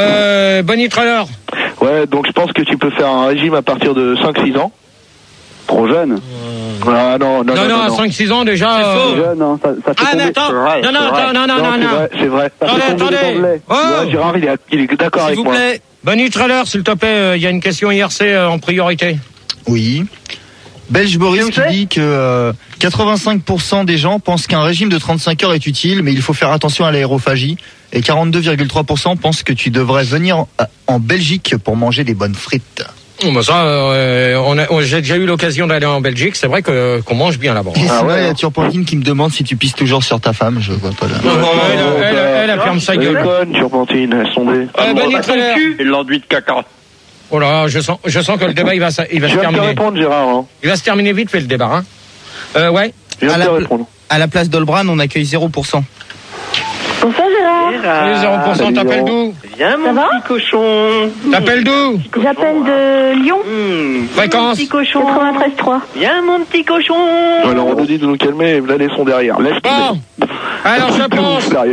Speaker 1: Voilà.
Speaker 2: Bonnie Trailer.
Speaker 8: Ouais, donc je pense que tu peux faire un régime à partir de 5-6 ans. Trop jeune. Ah non,
Speaker 2: à 5-6 ans déjà.
Speaker 8: C'est faux. Jeune, non, ça fait
Speaker 2: ah mais attends, non.
Speaker 8: C'est vrai.
Speaker 2: Attendez.
Speaker 8: Oh. Gérard, il est d'accord avec moi.
Speaker 2: S'il vous plaît. Bunny Trailer, s'il te plaît, il y a une question IRC en priorité.
Speaker 4: Oui. Belge Boris qui dit que 85% des gens pensent qu'un régime de 35 heures est utile, mais il faut faire attention à l'aérophagie. Et 42,3% pensent que tu devrais venir en Belgique pour manger des bonnes frites.
Speaker 2: J'ai déjà eu l'occasion d'aller en Belgique. C'est vrai qu'on mange bien là-bas.
Speaker 4: Il y a Turpentine qui me demande si tu pisses toujours sur ta femme. Je vois pas là.
Speaker 2: Elle ferme sa gueule.
Speaker 8: Elle est conne, Turpentine. Elles sont des.
Speaker 10: Et l'enduit de caca.
Speaker 2: Oh là, je sens que le débat il va se terminer.
Speaker 8: Je viens de te répondre, Gérard. Hein.
Speaker 2: Il va se terminer vite fait le débat. Ouais.
Speaker 8: Je viens de te répondre.
Speaker 4: À la place d'Olbran, on accueille 0%.
Speaker 3: Bonsoir Gérard.
Speaker 2: Salut 0%, t'appelles d'où?
Speaker 10: Viens mon petit cochon.
Speaker 2: T'appelles d'où?
Speaker 3: J'appelle de Lyon.
Speaker 2: Fréquence.
Speaker 10: Mon petit cochon.
Speaker 3: 93.3.
Speaker 10: Viens mon petit cochon.
Speaker 8: Alors on nous dit de nous calmer et là ils sont derrière. Laisse
Speaker 2: Bon. Alors je pense.